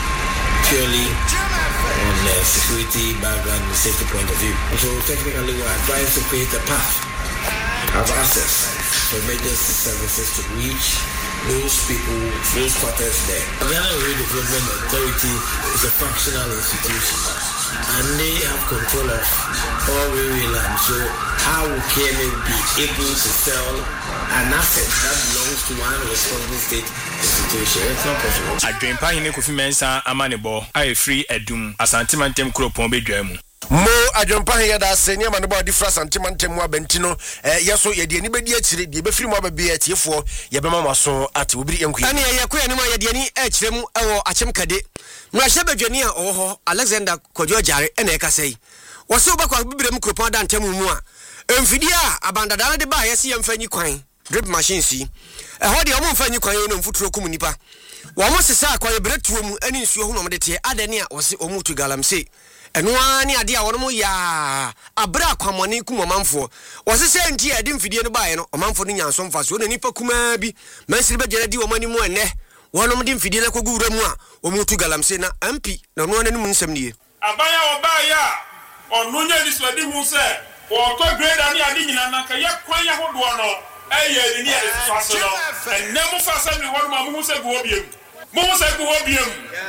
purely on the security background and safety point of view. So technically we are trying to create a path of access for emergency services to reach those people, those quarters there. The Ghana Railway Development Authority is a functional institution, and they have control of all railway land. So how can it be able to sell an asset that belongs to one responsible state institution? It's not possible. Adwempa hine Kofi Mensa amanebo a free edum Asantemantam Kropon bedwa mu. Mo adwompa he da senya ma no ba di fra santimantem wa bentino eh yeso ye de ni bedi akire de be firi mo ba be atiefo ye be ma maso ate obiri enku ane ye koya ni ma ye de ni akire mu ewo achem kade mo ahye badwani a oho Alexander Kodjo Jare ene ka sei wo se obakwa bibire mu Kropon da ntam mu a emfidi a abandada de ba ye se ye mfanyi kwan drip machine si eho de omo mfanyi kwan no mfuturo kum nipa wo mo sesa akwa ye bretuo mu ani nsuo hu no mo de te adani a wo se omu tu galamse eno ani ade a wono ya abra kwamone kumomanfo wose se nti ade mfidie no baaye no omanfo no nyanso mfaso na nipa kuma bi mansiri begere di omani mu enne wono de mfidie na kogura mu a omutu galamse na ampi na no ananim nsam nie abaya obaya onu nya diswadi mu se wo to grade ani ade nyina na ka ye kwan ya hodo no eye ni ni faso no enemu faso mi wono ma mu se go obiem mu se go obiem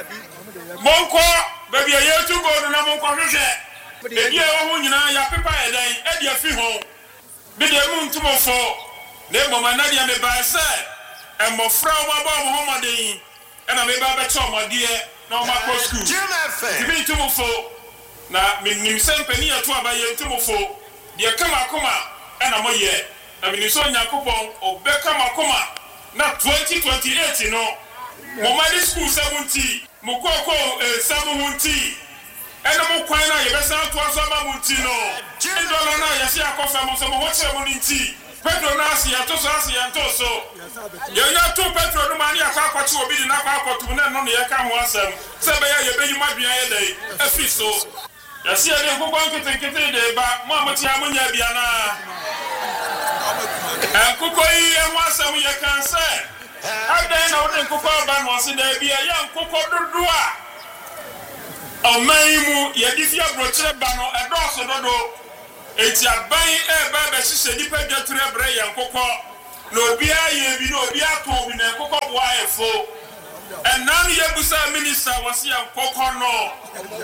monko baby aye tu go na monko hwehwe e dia wo nyina ya pepa edan e dia fi ho bi dia mu ntumo fo na mama na dia me ba se e mo fra wo ba mo homaden e na me ba be to modie na o ma ko school ti bi ntumo fo na me nim sempani ato abaye ntumo fo dia kama koma e na mo ye na me ni so nyakopon o be kama koma na twenty twenty-eight no mo ma di school seventy mukoko eh, samu hunti ɛna mo kwan na yɛbɛsan to aso ama mo nti no ndɔla na yɛsi akɔfa mo so mo hokyɛ mo nti Pedro na asi yɛto so asi yɛnto so yɛnya to Pedro no ma ne akɔ akɔkye obi di na akɔ akɔto na no ne yɛka ho asɛm sɛ bɛyɛ yɛbɛyi madua yɛ dai afi so yɛsi yɛde nkokɔ nketenkete de ba mo a motia mo nya bia na nkokɔ yi ɛho asɛm yɛka sɛ adɛn na wode nkokɔ ba no ɔse da bia yɛ nkokɔ dodo a ɔman mu yɛde fi aborɔkyerɛ ba no ɛdɔɔso dodo eti aban e ba ba hyehyɛ nipa dwature brɛ yɛ nkokɔ na obi ayɛ bi na obi ato bi na nkokɔ boa efo ɛnan yɛ busa minister wɔsi yɛ nkokɔ no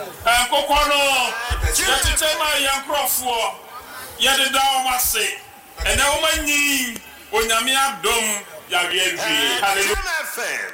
nkokɔ no yɛtete ma yɛ nkrɔfoɔ yɛde da wɔn ase ɛna wɔn anyi onyame adom yɛawie wie hallelujah.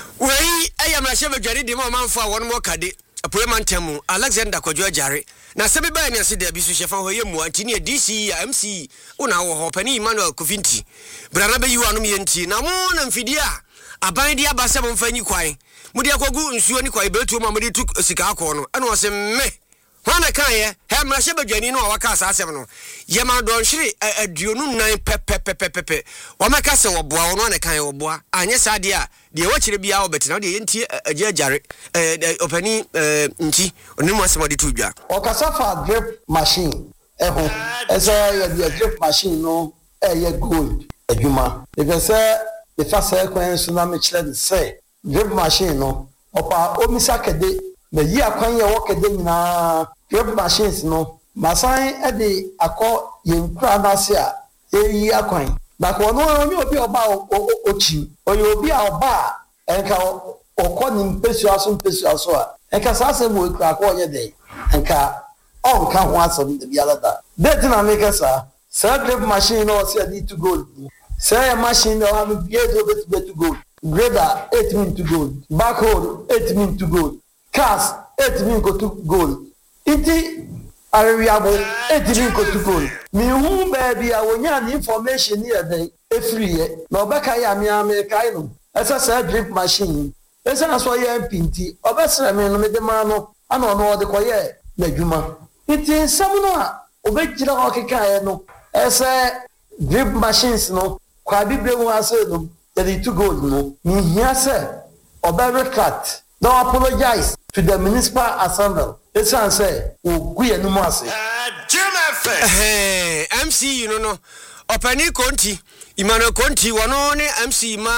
wei ɛyɛ mrahyɛ badware di ma ɔmanfo a wɔn mo kade apoema ntɛmu Alexander Kwadwo Ajare na sɛ bi ba ne ase da bi so hyefa hɔ yɛ mu anti ne D C a M C una wɔ hɔ pani Emmanuel Kofinti brana bɛyi wanom yɛ nti na mo na mfidi a aban de aba sɛ mo mfa nyi kwan mo de akogu nsuo ni kwan betu ma mo de tu sika akɔ no ɛna ɔsɛ me hwana kan yɛ he mra hye badwani no a waka asa asɛm no yɛ ma dɔn hwere aduonu nan pɛpɛpɛpɛpɛ wɔmɛka sɛ wɔboa wɔno ne kan yɛ wɔboa anyɛ saa de a deɛ wɔkyerɛ bia wɔbɛtena de yɛntie agye agyare ɔpani nti ɔne mu asɛm ɔde to dwa ɔkasa fa drip machine ɛho ɛsɛ yɛde drip machine no ɛyɛ gold adwuma ɛfɛ sɛ ɛfa sɛ kwan so na mekyerɛ de sɛ drip machine no ɔpa omisa kɛde na yi akwan yɛ wɔ kɛde nyinaa drip machines no masan ɛde akɔ yɛn kura n'ase a yɛyi akwan na kɔ no onye obi ɔba okyi onye obi a ɔba a ɛnka ɔkɔ ne mpesua so mpesua so a ɛnka saa asɛm wɔ ekura akɔ ɔnyɛ dɛ ɛnka ɔnka ho asɛm de biara da date na meka saa saa drip machine no ɔsɛ ɛde to gold saa yɛ machine no ɔha no bie de obɛtumi to gold grader eight min to gold backhoe eight min to gold cars eight min go to gold iti ariabo eight min go to gold mi hu baby a wonya ni information ni ede efriye na obeka ya mi america no esa sa drip machine esa na so ye mpinti obesra mi no me de ma no ana no de koye na dwuma iti nsam no a obegira okeka ye no esa drip machines no kwa bibre hu ase no de to gold no mi hia se obe cut don't apologize to the municipal assembly. It's answer. Oh, we are no more say. M C, you know, Opani Conti, Emmanuel Conti, one only M C ma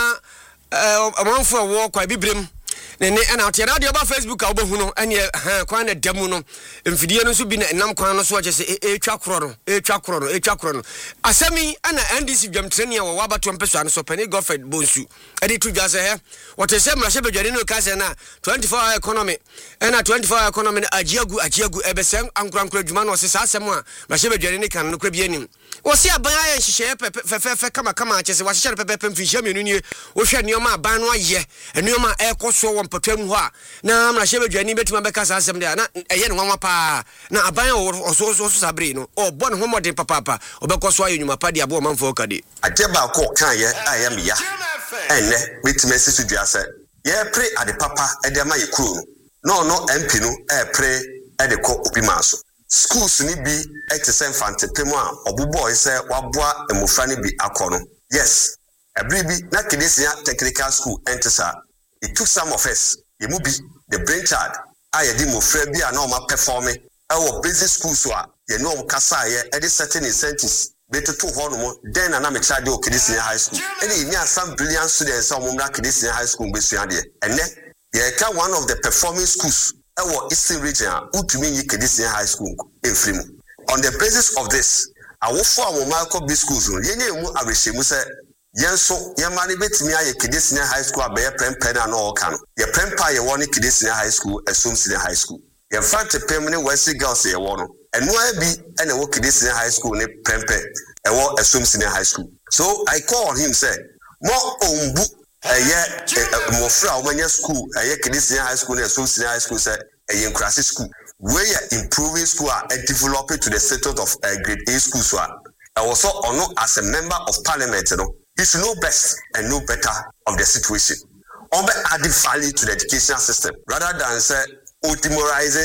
a month for a walk by Bibrim. And out here, about Facebook, Albohuno, and ye, Quan a Demuno, and Fidiano should be a nam quan so just a chakron, a chakron, a chakron. A semi and an Andy Jam Trenia or Waba Trumpet, so Penny Goffred Bonsu. Edit to Jazz here. What is Sam Rashabe Jarino Casana, twenty-four hour economy, and a twenty-four hour economy, a Giagu, a Giagu, Ebesem, and Grand Clergyman was a Samoa, Rashabe Jarinic and Nucrabianim. Was here by a share Fefe Kama Kama, just was a pepper and fish, you Ocean Yoma Banwa ye, and Yoma Air Cosso one Potemwa. Now, Rashabe Jani bet my Becca's assem there, not a yen one pa, now a bio or so Sabrino, or born homo de papa, or because why you mapadi a woman for Cadi. I tell about Kanye, I am ya. And with message to just say, yeah, pray at the papa and the my crew. No, no, Empino, I pray at the co Upimaso. Schools need be at the same fante Pema, or boy say, Wabwa and Mufani be Akono. Yes, a baby, not Kinesia Technical School, Entesa. It took some of us, you move the brain child. I did Mufrebi and normal performing. Our business schools were, you know, Kasaya, at a certain incentives. Better two hormone, then an amateur do Kiddis High School. And in some brilliant students, some women Kiddis High School, Bessuandia. And then, yeah, one of the performing schools, our Eastern region, Utumini Kiddis High School in Frimo. On the basis of this, I will form Malcolm B schools. Yenu Arishimu said, Yanso, Yamani bet me a Kiddis High School, a bear prem pen and all can. Your prem pie, you want Kiddis High School, assumes in High School. Your fancy permanent Wesley girls, you want. And why be any work in this high school ne prempe and what assumes in high school. So I call him say more on book a year more from when your school a year this high school and assumes in high school say a young classic school where you're improving school and developing to the status of a grade A school. So I was so honored as a member of parliament, you know, he should know best and know better of the situation. On the added value to the educational system rather than say demoralize it.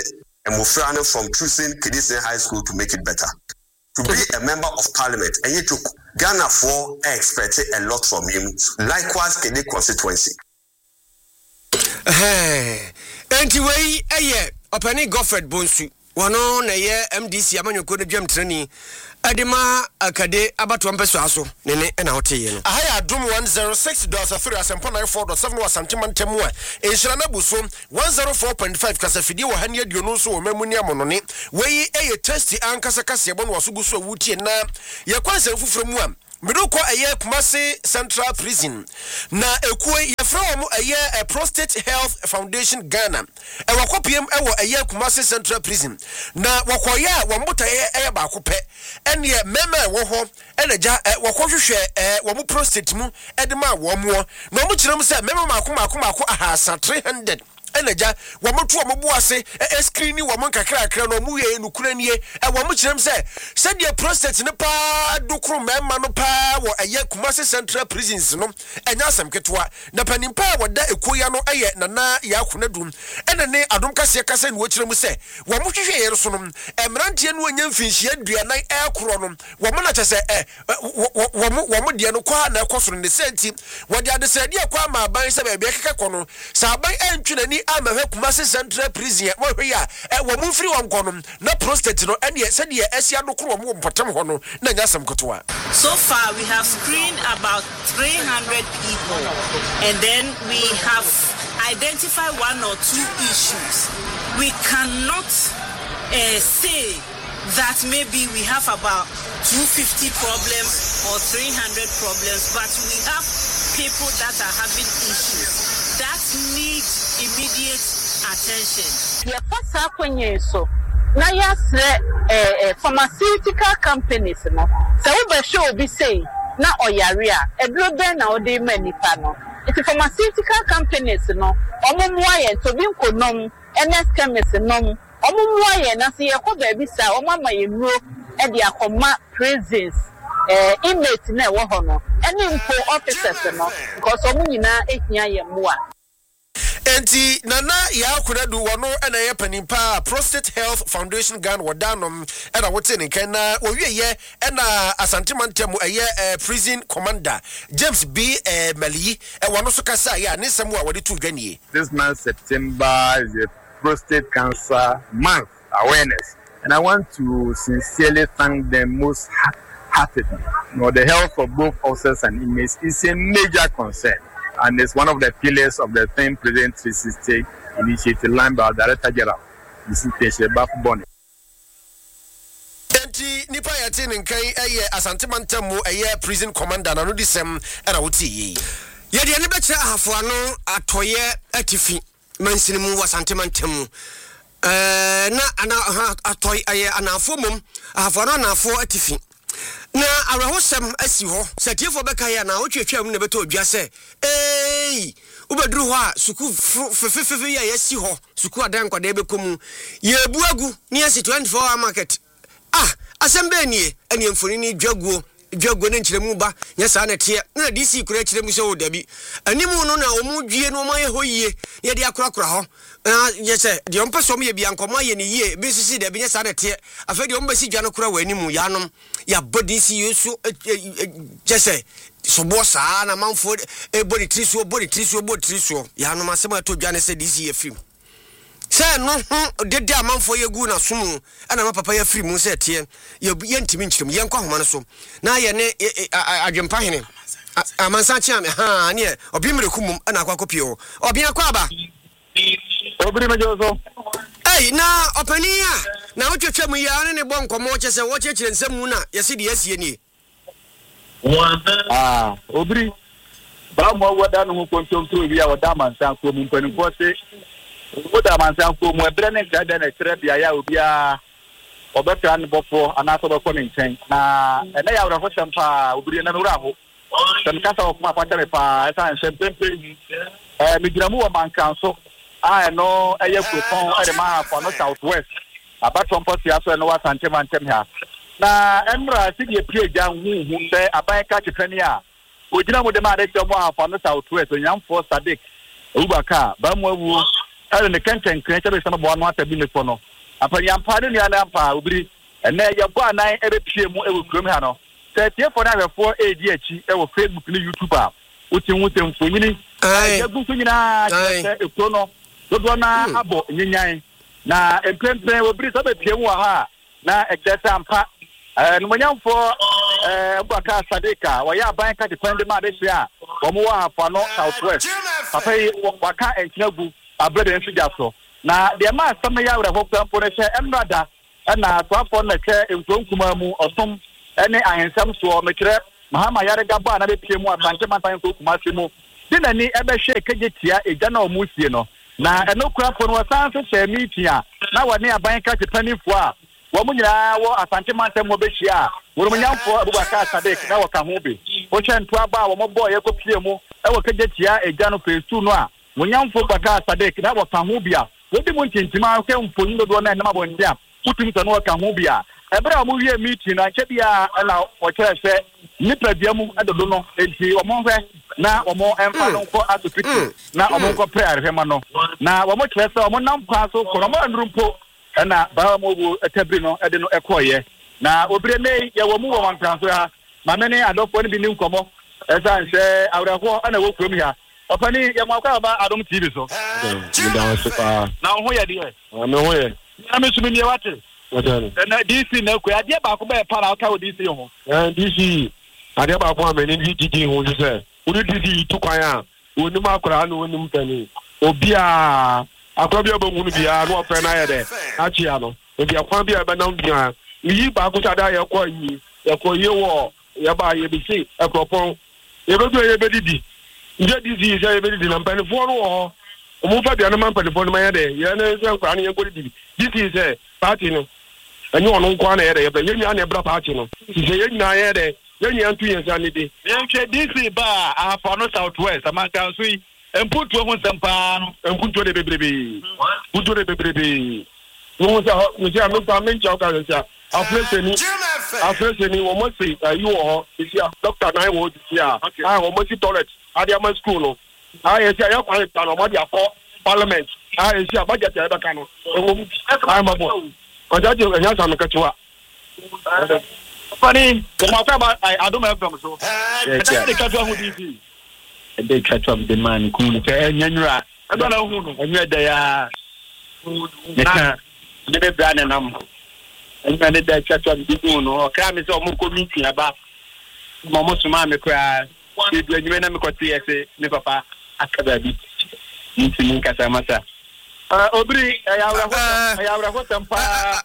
and Mufrano from choosing Kedison High School to make it better. To be a member of parliament, and you took Ghana for expected a lot from him. Likewise, Kede constituency. Hey, anyway, a year, Opani Goffred Bonsu, one on a year M D C Amano Code Jam Training, Adema Akade about one peso, Nene and Auti. I had Doom one zero six dollars a three as and point four or seven was Santiman Temua, in Shalanabuso, one zero four point five Casafidi or Hanya Dionoso, Memonia Mononi, where a testy and Casacasiabon was Ubuso Wuti and now, Yakwas from one. Midoko a year Kumasi Central Prison. Na ekwe ye from a year a Prostate Health Foundation Ghana. E wakopiem ewo a year Kumasi Central Prison. Na wakoya wamuta ye e ba kope. Ene mema wo ho ene ja wakohwehwe e wo mu prostate mu e de ma wo mo. Na omu kirem se mema mako mako mako ahasa three hundred. Eneja wamoto wamobuase e screen wamo kakra kakra no mu ye nukuranie e wamo kirem se said the prostate ne pa dokro mema no pa wo eye Kumasi Central Prisons no enya asem ketwa na panimpa woda ekoya no eye nana ya akonadum ene ne adom kase kase ne wo kirem se wamo hwehwe ye so no emrantie no anya mfinhia aduanan e kro no wamo na chese e wamo wamo de no kwa na ekosoro ne senti wode ade se de kwa ma ban se ba be keka kono sa ban entwinani ama hwe Kumasi Central Prison wo hwe ya e wo mu free won kono na prostate no ene se de esia no kro wo mpatam ho no na nya sam kotoa. So far we have screened about three hundred people and then we have identified one or two issues. We cannot uh, say that maybe we have about two hundred fifty problems or three hundred problems, but we have people that are having issues that need immediate attention. Yeah, pasa kwenye so na yasre eh pharmaceutical companies no se wo be show bi say na oyare a edro ben na ode manipa no it pharmaceutical companies no omumwa ye to bi nkonom ns chemist nom omumwa ye na se ye ko ba bi sa omama ye nuro e de akoma prisons eh inmate na wo ho no ene mpo officers no because omunyina ehia ye moa. Enti nana ya akonadu wono ena ye panimpa Prostate Health Foundation Ghana wadanom ena wote ne kan na owieye ena asantemantemu eye prison commander James B Mali e wono so kasa ya ne semu a wode tu dwanie. This month September is a prostate cancer month awareness, and I want to sincerely thank them most heartedly. You know, the health of both officers and inmates is a major concern, and it's one of the pillars of the Third President three sixty initiative line by Director General Mister Shebaf Bonnet. Enti nipa ya tini nkai eye asantemantemu eye prison commander na no disem era woti yi. Ye de ne bekyere ahafo ano atoye atifi mansinimu wasantemantemu. Eh na ana atoy eye anafo mum ahafo ano anafo atifi. Na arahosem asi ho satiefo beka ya na otwetwa mu ne beto odwa se eh ubeduru ho a suku fefefefe ya yasi ho suku adan kwada bekomu ye buagu ni asi twenty-four hour market ah asembe nie ene mfoni ni dwaguo dwaguo ne nkyeremu ba nya sa na tie na D C kura kyeremu se o dabi animu no na omu dwie no maye ho yie ye de akorakora ho ye se de ompeso me ye bia nkomo ye ne yie bi sisi dabi nya sa na tie afa de ombasi dwa no kora wa animu ya nom ya body si yesu jese so bossa na manfo e body triso body triso body triso ya no masema to dwane se D C efim se no dede amanfo ye gu na sumu ana ma papa ya free mu se tie ye ntimi nkirim ye nkwa homa no so na ye ne adwempa hene amansa chia me ha ne obi mrekum ana akwa kopio obi akwa ba obiri mejoso ei na opania na otwetwa mu ya ne bo nkomo che se wo chechire nsam mu na ye se de asie ni ah obiri ba mo wada no ho kontontro bi ya wada mansa ko mu mpani ko se wada mansa ko mu ebre ne gada na kire bia ya obi a obetra ne bofo anaso be ko ne nchen na ene ya wura ho sempa obiri na wura ho sem kasa of ma kwata me pa esa nsem pempe eh migiramu wa mankanso ah no eye kwepon e ma for no south west abaton posi aso no wa sante mantem ha na emra sidi epie ja hu hu se aban ka chepani a ogina mo de ma de mo ha for no south west onyam for sadik ubaka ba mo awu ele ne kenten kren chebe sama bo anu atabi ne for no apanyampa no nua na mpa obiri ene ye bo anan ebe pie mu ewo kurom ha no se tie for na hwefo edi achi ewo Facebook ni YouTube a uti nwute mfonyini ya gu nyina se ekro no dodo na abo nyenyan na empremprem obiri so be pie mu ha na eketa mpa eh no manyamfo eh Baka Sadeka wa ya ban ka depend ma de hia wo mo wa afa no Southwest papa yi waka enchinagu abrede nso jaso na de ma asam ya wura hokwa mpo ne hye emrada na twafo na hye entonkuma mu otom ene ahensam so mekire mahama yarega ba na be pie mu asante mantan so kuma se mu dina ni ebe hye kegetia eja na omusie no na enokura fo no sanse hye mitia na wone aban ka dependifo a wo munyira wo asante mantan mo be hia wo munyamfo Abubakar Sadek na waka ho be wo kyentu aba wo mo boy ekopie mu e wo kegetia eja no phase two no a munyamfo Abubakar Sadek na waka ho bia wodi mu ntintima ke mfoni do na na mabondia utum so no waka ho bia ebra mo wie meeting na che bia na wo kire se nipa bia mu adodo no enti wo mo hwe na wo mo emfa no ko asopiti na wo mo ko prayer hwe ma no na wo mo kire se wo mo nam kwa so ko mo andrumpo na ba mo bu etabri no ede no ekoye na obire nei ye wo mu wo mantanso ha ma me ne adofo ne bi ni nkomo esa nse awrako ana wo kurom ha opani ye mo akwa ba Adom T V so na ho ye de e me ho ye na me sumi ne wate na D C na ku ade ba ko ba para ka o D C ho eh D C ade ba ko ameni D D ho se o D C to kwan a oni ma akora na oni mtani obi a akwa bia ba hunu bia no ofe na ye de achi ya no obi akwa bia ba na bia yi ba ko tada ye ko yi ye ko ye wo ye ba ye bi si ekropon ye be do ye be didi nje didi se ye be didi na mpani fo no ho o mu fa bia na mpani fo no ma ye de ye na se nkwa na ye ko didi didi se party no anyi ono nkwa na ye de ye be ye nya na bra party no se ye nya ye de ye nya ntu ye sa ni de ye nke D C ba afa no Southwest amanka so yi emputu ho sempa no emputu de bebrebe emputu de bebrebe no se no se anu pa men chao ka se afrese ni afrese ni wo mo se ayi wo isi doctor na wo isi a ah wo mo si toilet adiama school no ah ye se ya kwa ta no mo dia for parliament ah ye se budget ya be ka no wo mu ah ma bo o ja je nya sa no ka chiwa funny ko ma fa ba Adom F M so e ta de ka to ho D C they catch up the man cool say nyanyura I don't know who anya da ya na ne be brand nam anya ne da catch up the moon no kra me so mo community aba mo mo suma me kra e du anyime na me ko tie se ne papa akaba bi nti mun kasa masa uh obri ya wra ho ya wra ho tempa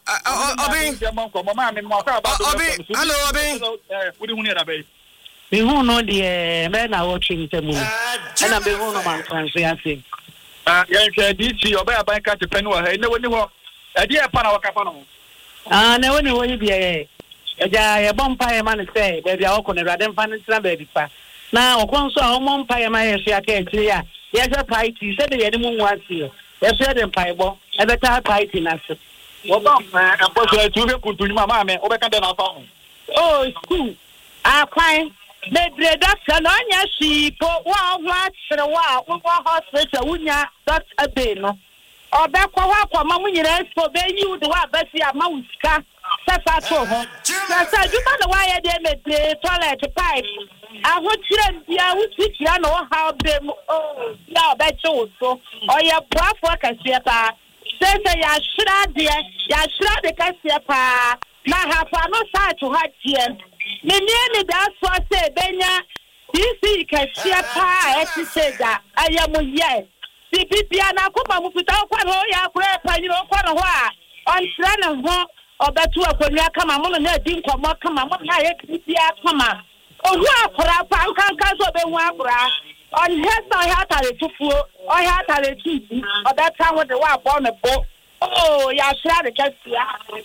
obi ko mama me mo ka ba do hello obi wudi hu ne da be me hu no de me na wo twintemu na be hu no man transo yase ah ya nke D C oba ya ban ka te penu ha ne woni ho e de e pa na waka pa no ah na woni wo bi e ja ye bompa e man say be bia wo ko ne rade mfa ntina be bi pa na okon so a wo bompa e man ye so aka etiri ya ye se party se de ye ni mu nwase ye so de mpa e bo e be ta party na so wo ba ma e bo so tu be kuntu mama me wo be ka de na fa ho oh school ah kwan Medre doctor no nya shipo wa wa chere wa wo hospital wunya doctor be no obekwa wa kwa ma munyira so be yi de wa basi ama wuska sefa to ho na sa juma no wa ye de medre toilet pipe aho chere bia wuti kira no ha be mu oh ya be che so oya boafo kasia pa se se ya shira de ya shira de kasia pa na ha pa no sa to ha tie me ne da so se benya disi kasia pa eti se da ayamu ye bibia na ko ma mu fita kwa no ya kura pa ni kwa no ho a on tra na ho obatu akonwa kama mo na di nkomo kama mo na ye bibia kama ohu akura pa nkanka so be hu akura on hesa ya tare tufuo o ya tare tuti obeta ho de wa bo me bo oh ya shira de kasia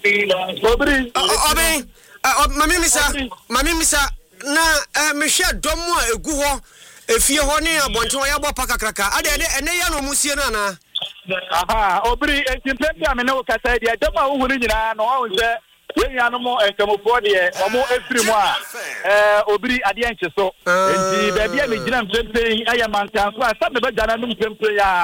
obri obi mami misa mami misa na mehwe dom a egu ho efie ho ne abonte ho ya bo pakakraka ade ene ya no musie na na aha obri entimpembi amene wo kasa dia dom a wo hu ni nyina no wo nse yenya no mo enkamofo de o mo efiri mu a eh obri ade enche so enti ba bia me gina mpempe aya mantan so a sabe ba jana no mpempe ya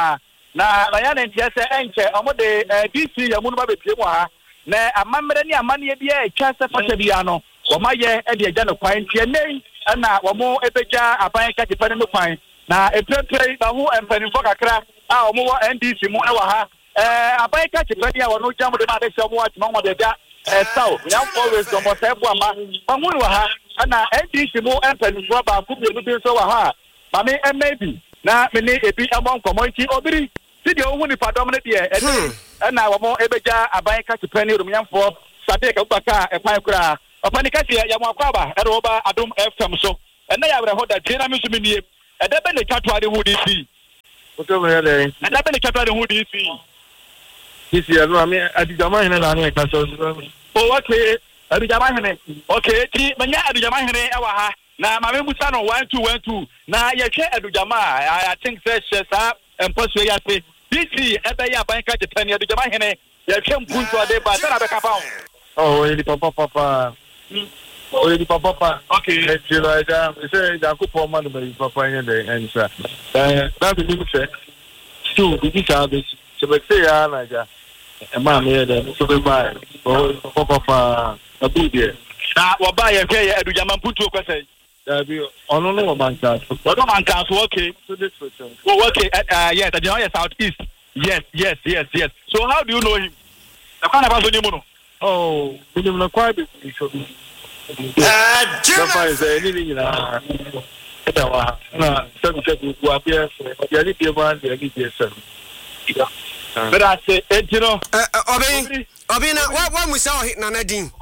na na ya na ntia se enche omode D C ya mu no ba bepie mu ha na amamre ni amane bia etwa se fata bia no wo maye e de agya no kwan tie nei na wo mo ebeja aban ka jepa no kwan na eprepre ba ho empanifo kakra a wo mo N D C mu e wa ha eh aban ka jepa dia wo no jam de ma de se mo atma mo de da eh saw nyam always go mo se bu ama ba hu wa ha na N D C mu empanifo ba ku bi bi so wa ha ba me maybe na me ni ebi amon community obiri ti de ohun ni padom ne de e na wo mo ebeja aban ka jepa ni rumyamfo sade ka baka e kwan kura opani ka ti ya mo akwaba e ro ba adom F M so e na ya wre ho da jena mi so mi nie e da be ne twatwa de hu D C o to me le e da be ne twatwa de hu D C D C ya no ami adijama hene na na ka so o okay adijama hene okay ti manya adijama hene e wa ha na ma me musa no one two one two na ye hwe adijama I think say she sa emposo ya se D C e be ya ban ka jepa ni adijama hene ye hwe mpunto de ba na be ka fa oh ele papa papa oh ele papa papa okay let's see like that say da ko po man be papa yen de answer eh that be me say two be ka be se be say ya na ja e ma me de so be ba oh papa papa abu de na wo ba ye hwe ye adujama mpunto ko say da bi ono no manka so ono manka so okay so this for sure oh okay uh, yes adujama south east yes yes yes yes so how do you know him the kind of person you know oh we don't know quite be so ah jama is any ni na eta wa na so so ku apia so ya ni be man ya ni be so but I say you know obi obi na wa wa musa o na na din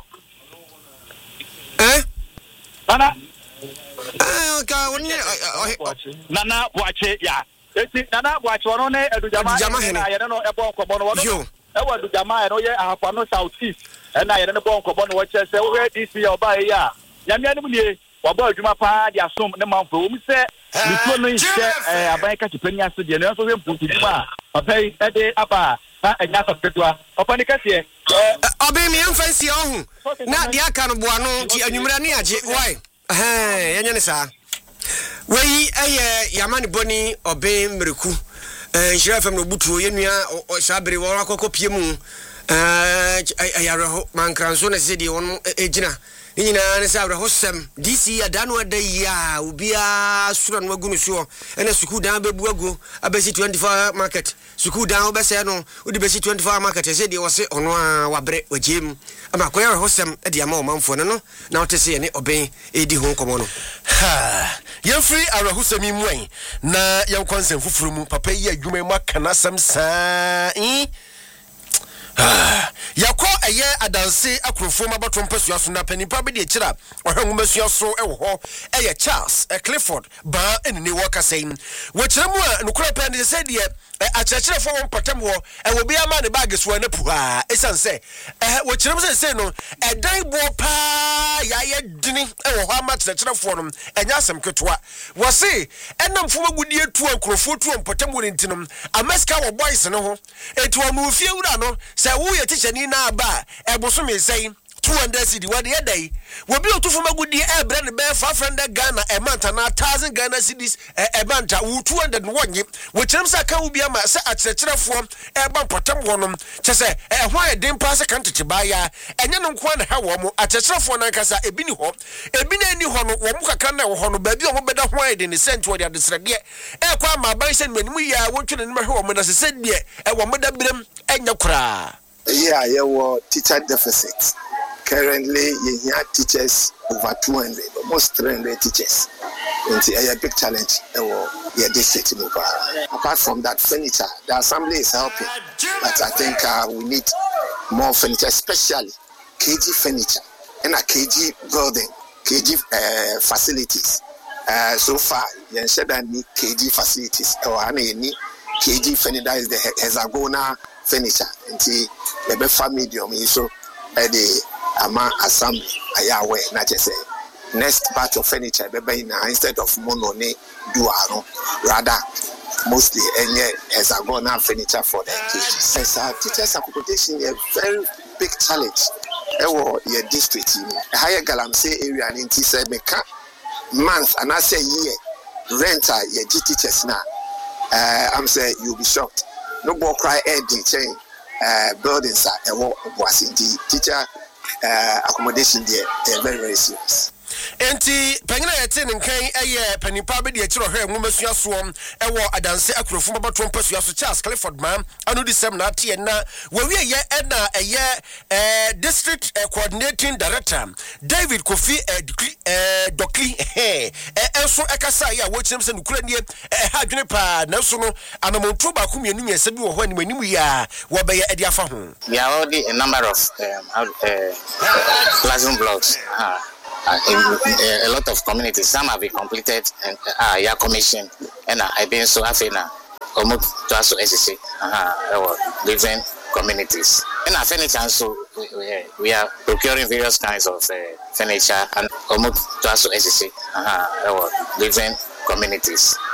eh ana eh ka woni nana boache ya eti nana boache wono ne adujama na ye no ebo nkobo no wono e wa adujama e no ye ahapa no south east e na ye no bo nkobo no wo che se wo D C ya oba ye ya nyamia ne mu nie wa bo adwuma pa dia som ne manfo wo mu se bituo no ise eh aban ka chipani ase de no so we mputu duma abai e de aba na enya sapedua opani ka se obi mi emfansi ohun na dia aka no boa no ti anwumra ne age why eh yenya ne sa wei eye yamani boni obi mreku eh Nhyira F M no butuo yenua sabere wo akokọ pie mu eh ayaro mankranso na se de won ejina nyina ne sabere hosem D C adanu adaya ubia sura no agunu so ene suku dan bebu agu abesi twenty-four market suku dan obese no udi besi twenty-four market se de wo se ono a wabre wagem ama koyare hosem e de ama o manfo no no na otese ne oben edi ho komo no ha yemfri arahusemi mwen na yankwansem fufuru mu papa yi adwuma mu akana sam saa eh yakọ eye adanse akrofo mabato mpasua so na panipa be de kira ohwanwu masua so e wo ho eye Charles e Clifford ba enini wo kasen wo kira mu a nukura pande se de akyerɛkyerɛ fo won patam ho e wo bia ma ne bag so na puha esanse eh wo kira mu se se no edan bo pa ya ye dini e wo ho ama kyerɛkyerɛ fo no enya asem ketwa wo se enam fo magudie tu akrofo tu patam wo ntinom amaska wo boys no ho etu onu fie wura no se wo ye teacher ni na ba e boso me sei two hundred cedi what the day we be otu fo magudi e bre ne be five hundred Ghana e manta na one thousand Ghana cedis e manta wo two hundred wonye we kyerem sa ka wo bia ma se akyerɛkyerɛfo e ba potam wonom kye se e ho ayɛ den pa se kan tete ba ya enye no nko na ha wo mo akyerɛkyerɛfo na nkasa ebi ni ho ebi na ni ho no wo mo kaka na wo ho no ba bi wo bɛda ho ayɛ den sent wo de adesrɛde e kwa ma ban se manimu ya wo twene ne mahwe wo mo na se se de e wo mo da birem enya kura yeah yeah wo teacher deficit. Currently, you hear teachers over two hundred, almost three hundred teachers. It's a big challenge in your district. Apart from that, furniture, the assembly is helping, but I think uh, we need more furniture, especially K G furniture and a K G building, K G uh, facilities. Uh, so far, you said that need K G facilities or any K G furniture is the hexagonal furniture. And see, the best medium is so the ama assembly ayawe na say next batch of furniture be na instead of mono ne duaro rather mostly any hexagonal furniture for the teachers. Yes, our teachers accommodation is a very big challenge. Ewo your district higher galamsey area and inti say meka month and I say year renter your teachers now. Uh, I'm say you'll be shocked. no more cry air chain uh buildings are was in the teacher uh accommodation there. They're very, very serious. Enti pengina yete nkan eye panipa be de akiro hwe nwomesua soom ewo adanse akrofo mabato mpasua so Charles Clifford man anu di sem na ate na wawie ye na eye eh district eh, coordinating director David Kofi eh Dokli eh enso ekasa ya wo chim se nukura nie eh ha dwene pa na so no anamonto ba ku mienu nyesa bi wo ho anim anim ya wo be ye ade afa ho. We are already a number of um, uh, classroom blocks. Uh, Uh, in, uh, a lot of communities, some have been completed and uh, yeah, commission, and uh, I've been so happy now. Almost to us, S C, uh, different communities. And our furniture, so we, we are procuring various kinds of uh, furniture, and almost to us, S C, uh, different communities.